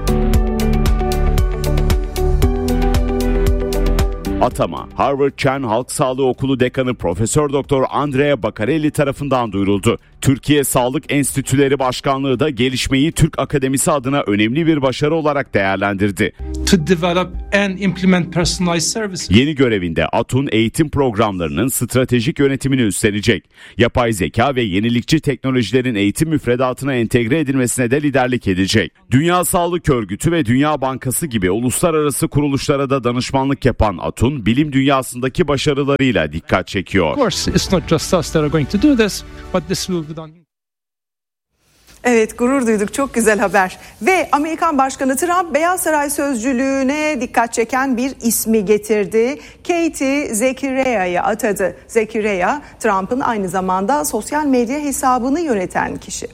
Atama, Harvard Chan Halk Sağlığı Okulu Dekanı Profesör Doktor Andrea Baccarelli tarafından duyuruldu. Türkiye Sağlık Enstitüleri Başkanlığı da gelişmeyi Türk Akademisi adına önemli bir başarı olarak değerlendirdi. To develop and implement personalized services. Yeni görevinde Atun eğitim programlarının stratejik yönetimini üstlenecek. Yapay zeka ve yenilikçi teknolojilerin eğitim müfredatına entegre edilmesine de liderlik edecek. Dünya Sağlık Örgütü ve Dünya Bankası gibi uluslararası kuruluşlara da danışmanlık yapan Atun, bilim dünyasındaki başarılarıyla dikkat çekiyor. Of course, it's not just us that are going to do this, but this will be done. Evet, gurur duyduk. Çok güzel haber. Ve Amerikan Başkanı Trump Beyaz Saray sözcülüğüne dikkat çeken bir ismi getirdi. Katie Zechariah'yı atadı. Zechariah, Trump'ın aynı zamanda sosyal medya hesabını yöneten kişi.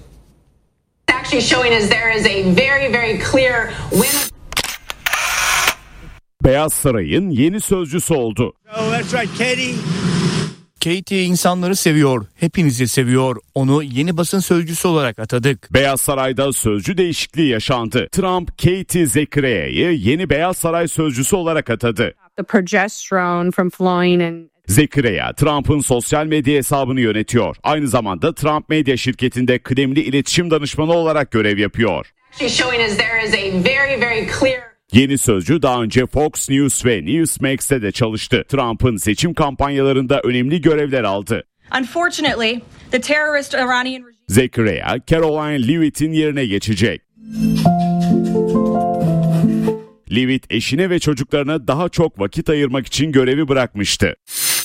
Beyaz Saray'ın yeni sözcüsü oldu. Katie insanları seviyor, hepinizi seviyor. Onu yeni basın sözcüsü olarak atadık. Beyaz Saray'da sözcü değişikliği yaşandı. Trump, Katie Zechariah'yı yeni Beyaz Saray sözcüsü olarak atadı. Zechariah, Trump'ın sosyal medya hesabını yönetiyor. Aynı zamanda Trump Medya şirketinde kıdemli iletişim danışmanı olarak görev yapıyor. Yeni sözcü daha önce Fox News ve Newsmax'te de çalıştı. Trump'ın seçim kampanyalarında önemli görevler aldı. Unfortunately, the terrorist Iranian regime... Zechariah, Caroline Leavitt'in yerine geçecek. Leavitt eşine ve çocuklarına daha çok vakit ayırmak için görevi bırakmıştı.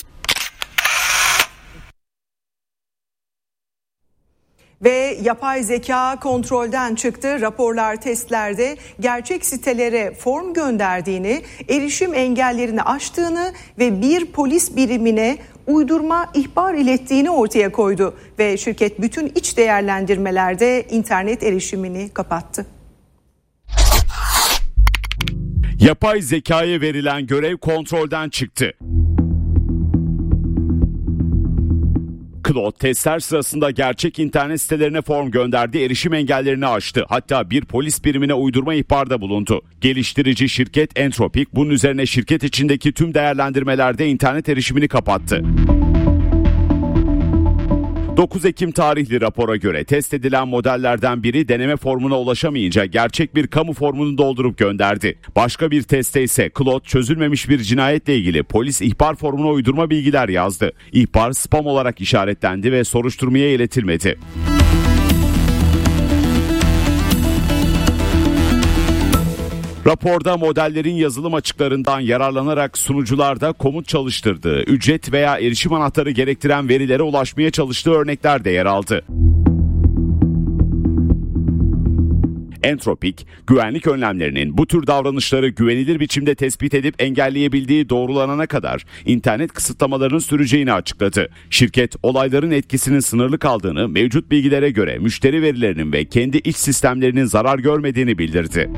Ve yapay zeka kontrolden çıktı. Raporlar, testlerde gerçek sitelere form gönderdiğini, erişim engellerini aştığını ve bir polis birimine uydurma ihbar ilettiğini ortaya koydu. Ve şirket bütün iç değerlendirmelerde internet erişimini kapattı. Yapay zekaya verilen görev kontrolden çıktı. Claude testler sırasında gerçek internet sitelerine form gönderdi, erişim engellerini aştı. Hatta bir polis birimine uydurma ihbarda bulundu. Geliştirici şirket Anthropic bunun üzerine şirket içindeki tüm değerlendirmelerde internet erişimini kapattı. 9 Ekim tarihli rapora göre test edilen modellerden biri deneme formuna ulaşamayınca gerçek bir kamu formunu doldurup gönderdi. Başka bir testte ise Claude çözülmemiş bir cinayetle ilgili polis ihbar formuna uydurma bilgiler yazdı. İhbar spam olarak işaretlendi ve soruşturmaya iletilmedi. Raporda modellerin yazılım açıklarından yararlanarak sunucularda komut çalıştırdığı, ücret veya erişim anahtarı gerektiren verilere ulaşmaya çalıştığı örnekler de yer aldı. Anthropic, güvenlik önlemlerinin bu tür davranışları güvenilir biçimde tespit edip engelleyebildiği doğrulanana kadar internet kısıtlamalarının süreceğini açıkladı. Şirket, olayların etkisinin sınırlı kaldığını, mevcut bilgilere göre müşteri verilerinin ve kendi iç sistemlerinin zarar görmediğini bildirdi.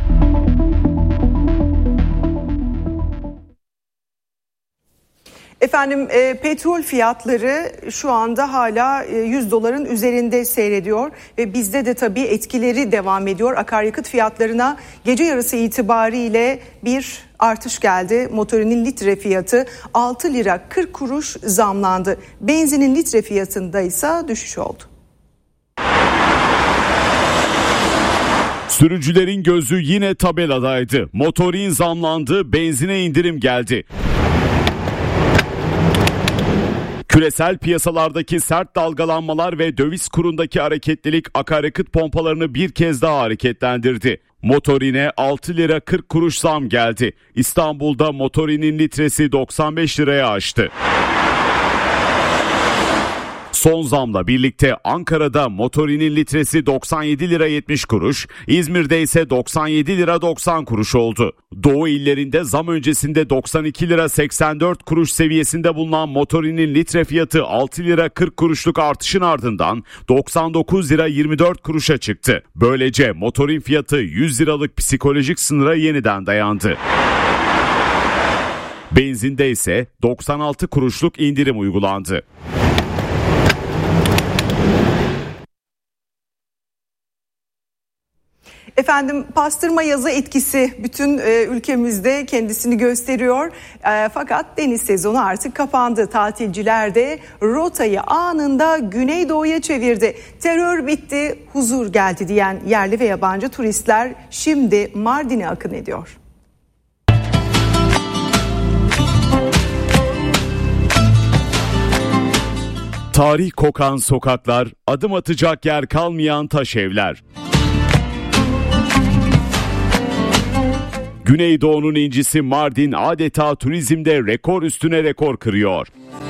Efendim petrol fiyatları şu anda hala 100 doların üzerinde seyrediyor ve bizde de tabii etkileri devam ediyor. Akaryakıt fiyatlarına gece yarısı itibariyle bir artış geldi. Motorinin litre fiyatı 6 lira 40 kuruş zamlandı. Benzinin litre fiyatında ise düşüş oldu. Sürücülerin gözü yine tabeladaydı. Motorin zamlandı, benzine indirim geldi. Küresel piyasalardaki sert dalgalanmalar ve döviz kurundaki hareketlilik akaryakıt pompalarını bir kez daha hareketlendirdi. Motorine 6 lira 40 kuruş zam geldi. İstanbul'da motorinin litresi 95 liraya aştı. Son zamla birlikte Ankara'da motorinin litresi 97 lira 70 kuruş, İzmir'de ise 97 lira 90 kuruş oldu. Doğu illerinde zam öncesinde 92 lira 84 kuruş seviyesinde bulunan motorinin litre fiyatı 6 lira 40 kuruşluk artışın ardından 99 lira 24 kuruşa çıktı. Böylece motorin fiyatı 100 liralık psikolojik sınıra yeniden dayandı. Benzinde ise 96 kuruşluk indirim uygulandı. Efendim pastırma yazı etkisi bütün ülkemizde kendisini gösteriyor. Fakat deniz sezonu artık kapandı. Tatilciler de rotayı anında Güneydoğu'ya çevirdi. Terör bitti, huzur geldi diyen yerli ve yabancı turistler şimdi Mardin'e akın ediyor. Tarih kokan sokaklar, adım atacak yer kalmayan taş evler. Güneydoğu'nun incisi Mardin adeta turizmde rekor üstüne rekor kırıyor.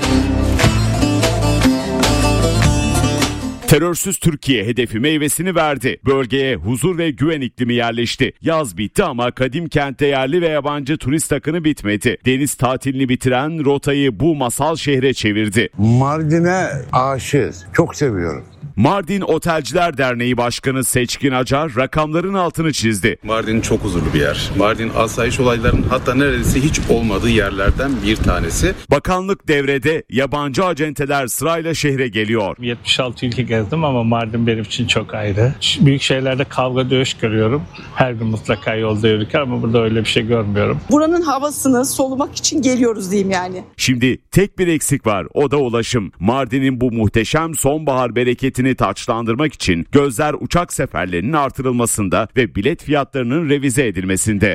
Terörsüz Türkiye hedefi meyvesini verdi. Bölgeye huzur ve güven iklimi yerleşti. Yaz bitti ama kadim kentte yerli ve yabancı turist akını bitmedi. Deniz tatilini bitiren rotayı bu masal şehre çevirdi. Mardin'e aşığız. Çok seviyorum. Mardin Otelciler Derneği Başkanı Seçkin Acar rakamların altını çizdi. Mardin çok huzurlu bir yer. Mardin asayiş olaylarının hatta neredeyse hiç olmadığı yerlerden bir tanesi. Bakanlık devrede, yabancı acenteler sırayla şehre geliyor. 76 ülke gezdim ama Mardin benim için çok ayrı. Büyük şehirlerde kavga dövüş görüyorum. Her gün mutlaka yolda yürürken ama burada öyle bir şey görmüyorum. Buranın havasını solumak için geliyoruz diyeyim yani. Şimdi tek bir eksik var, o da ulaşım. Mardin'in bu muhteşem sonbahar bereketini taçlandırmak için gözler uçak seferlerinin artırılmasında ve bilet fiyatlarının revize edilmesinde.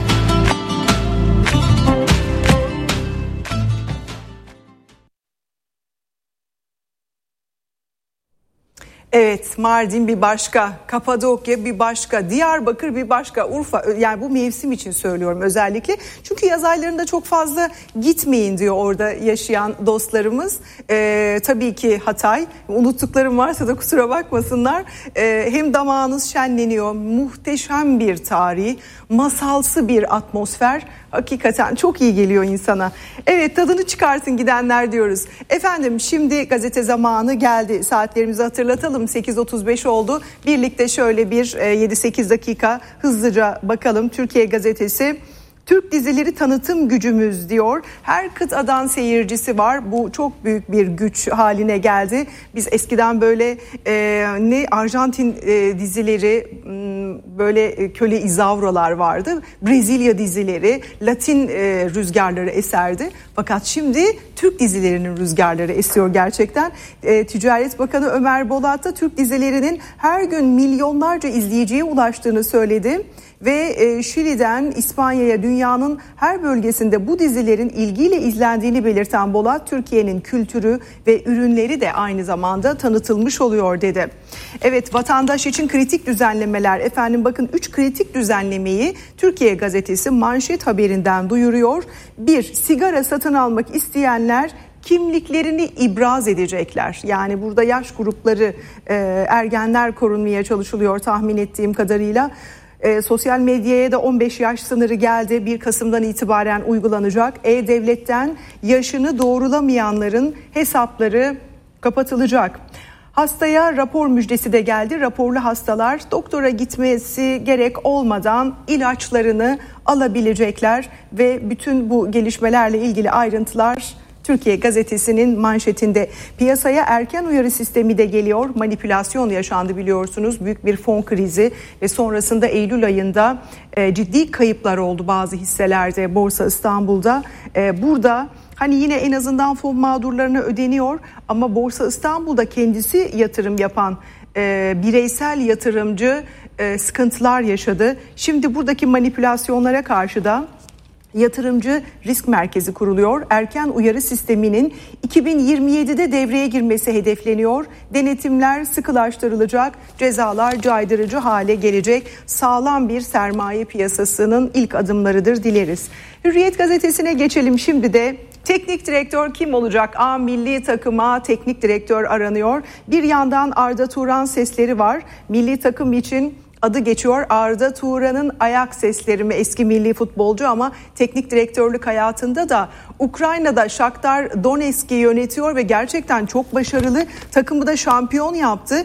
Evet, Mardin bir başka, Kapadokya bir başka, Diyarbakır bir başka, Urfa, yani bu mevsim için söylüyorum özellikle. Çünkü yaz aylarında çok fazla gitmeyin diyor orada yaşayan dostlarımız. Tabii ki Hatay, unuttuklarım varsa da kusura bakmasınlar. Hem damağınız şenleniyor, muhteşem bir tarih, masalsı bir atmosfer. Hakikaten çok iyi geliyor insana. Evet, tadını çıkarsın gidenler diyoruz. Efendim şimdi gazete zamanı geldi. Saatlerimizi hatırlatalım. 8.35 oldu. Birlikte şöyle bir 7-8 dakika hızlıca bakalım. Türkiye Gazetesi. Türk dizileri tanıtım gücümüz diyor. Her kıtadan seyircisi var. Bu çok büyük bir güç haline geldi. Biz eskiden böyle Arjantin dizileri, böyle köle izavrolar vardı. Brezilya dizileri, Latin rüzgarları eserdi. Fakat şimdi Türk dizilerinin rüzgarları esiyor gerçekten. Ticaret Bakanı Ömer Bolat da Türk dizilerinin her gün milyonlarca izleyiciye ulaştığını söyledi. Ve Şili'den İspanya'ya dünyanın her bölgesinde bu dizilerin ilgiyle izlendiğini belirten Bolat, Türkiye'nin kültürü ve ürünleri de aynı zamanda tanıtılmış oluyor dedi. Evet, vatandaş için kritik düzenlemeler. Efendim bakın 3 kritik düzenlemeyi Türkiye Gazetesi manşet haberinden duyuruyor. 1. Sigara satın almak isteyenler kimliklerini ibraz edecekler. Yani burada yaş grupları, ergenler korunmaya çalışılıyor tahmin ettiğim kadarıyla. Sosyal medyaya da 15 yaş sınırı geldi. 1 Kasım'dan itibaren uygulanacak. E-Devlet'ten yaşını doğrulamayanların hesapları kapatılacak. Hastaya rapor müjdesi de geldi. Raporlu hastalar doktora gitmesi gerek olmadan ilaçlarını alabilecekler ve bütün bu gelişmelerle ilgili ayrıntılar Türkiye Gazetesi'nin manşetinde. Piyasaya erken uyarı sistemi de geliyor. Manipülasyon yaşandı biliyorsunuz. Büyük bir fon krizi ve sonrasında Eylül ayında ciddi kayıplar oldu bazı hisselerde, Borsa İstanbul'da. Burada hani yine en azından fon mağdurlarına ödeniyor ama Borsa İstanbul'da kendisi yatırım yapan bireysel yatırımcı sıkıntılar yaşadı. Şimdi buradaki manipülasyonlara karşı da Yatırımcı Risk Merkezi kuruluyor. Erken uyarı sisteminin 2027'de devreye girmesi hedefleniyor. Denetimler sıkılaştırılacak, cezalar caydırıcı hale gelecek. Sağlam bir sermaye piyasasının ilk adımlarıdır dileriz. Hürriyet gazetesine geçelim şimdi de. Teknik direktör kim olacak? Milli takıma teknik direktör aranıyor. Bir yandan Arda Turan sesleri var. Milli takım için adı geçiyor. Arda Turan'ın ayak sesleri mi? Eski milli futbolcu ama teknik direktörlük hayatında da Ukrayna'da Shakhtar Donetsk'i yönetiyor ve gerçekten çok başarılı. Takımı da şampiyon yaptı.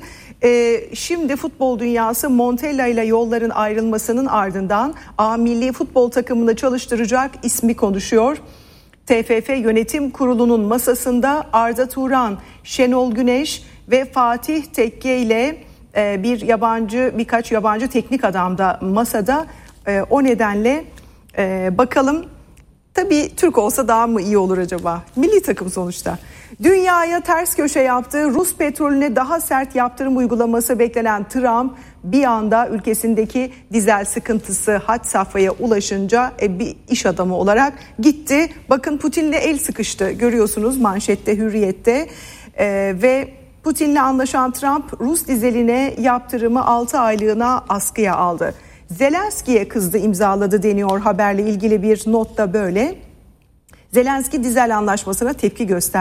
Şimdi futbol dünyası Montella ile yolların ayrılmasının ardından milli futbol takımını çalıştıracak ismi konuşuyor. TFF Yönetim Kurulu'nun masasında Arda Turan, Şenol Güneş ve Fatih Tekke ile birkaç yabancı teknik adam da masada. O nedenle bakalım, tabii Türk olsa daha mı iyi olur acaba? Milli takım sonuçta. Dünyaya ters köşe yaptı. Rus petrolüne daha sert yaptırım uygulaması beklenen Trump bir anda ülkesindeki dizel sıkıntısı had safhaya ulaşınca bir iş adamı olarak gitti. Bakın Putin'le el sıkıştı, görüyorsunuz manşette, Hürriyet'te. Ve Putin'le anlaşan Trump Rus dizeline yaptırımı 6 aylığına askıya aldı. Zelenski'ye kızdı, imzaladı deniyor haberle ilgili bir notta böyle. Zelenski dizel anlaşmasına tepki gösterdi.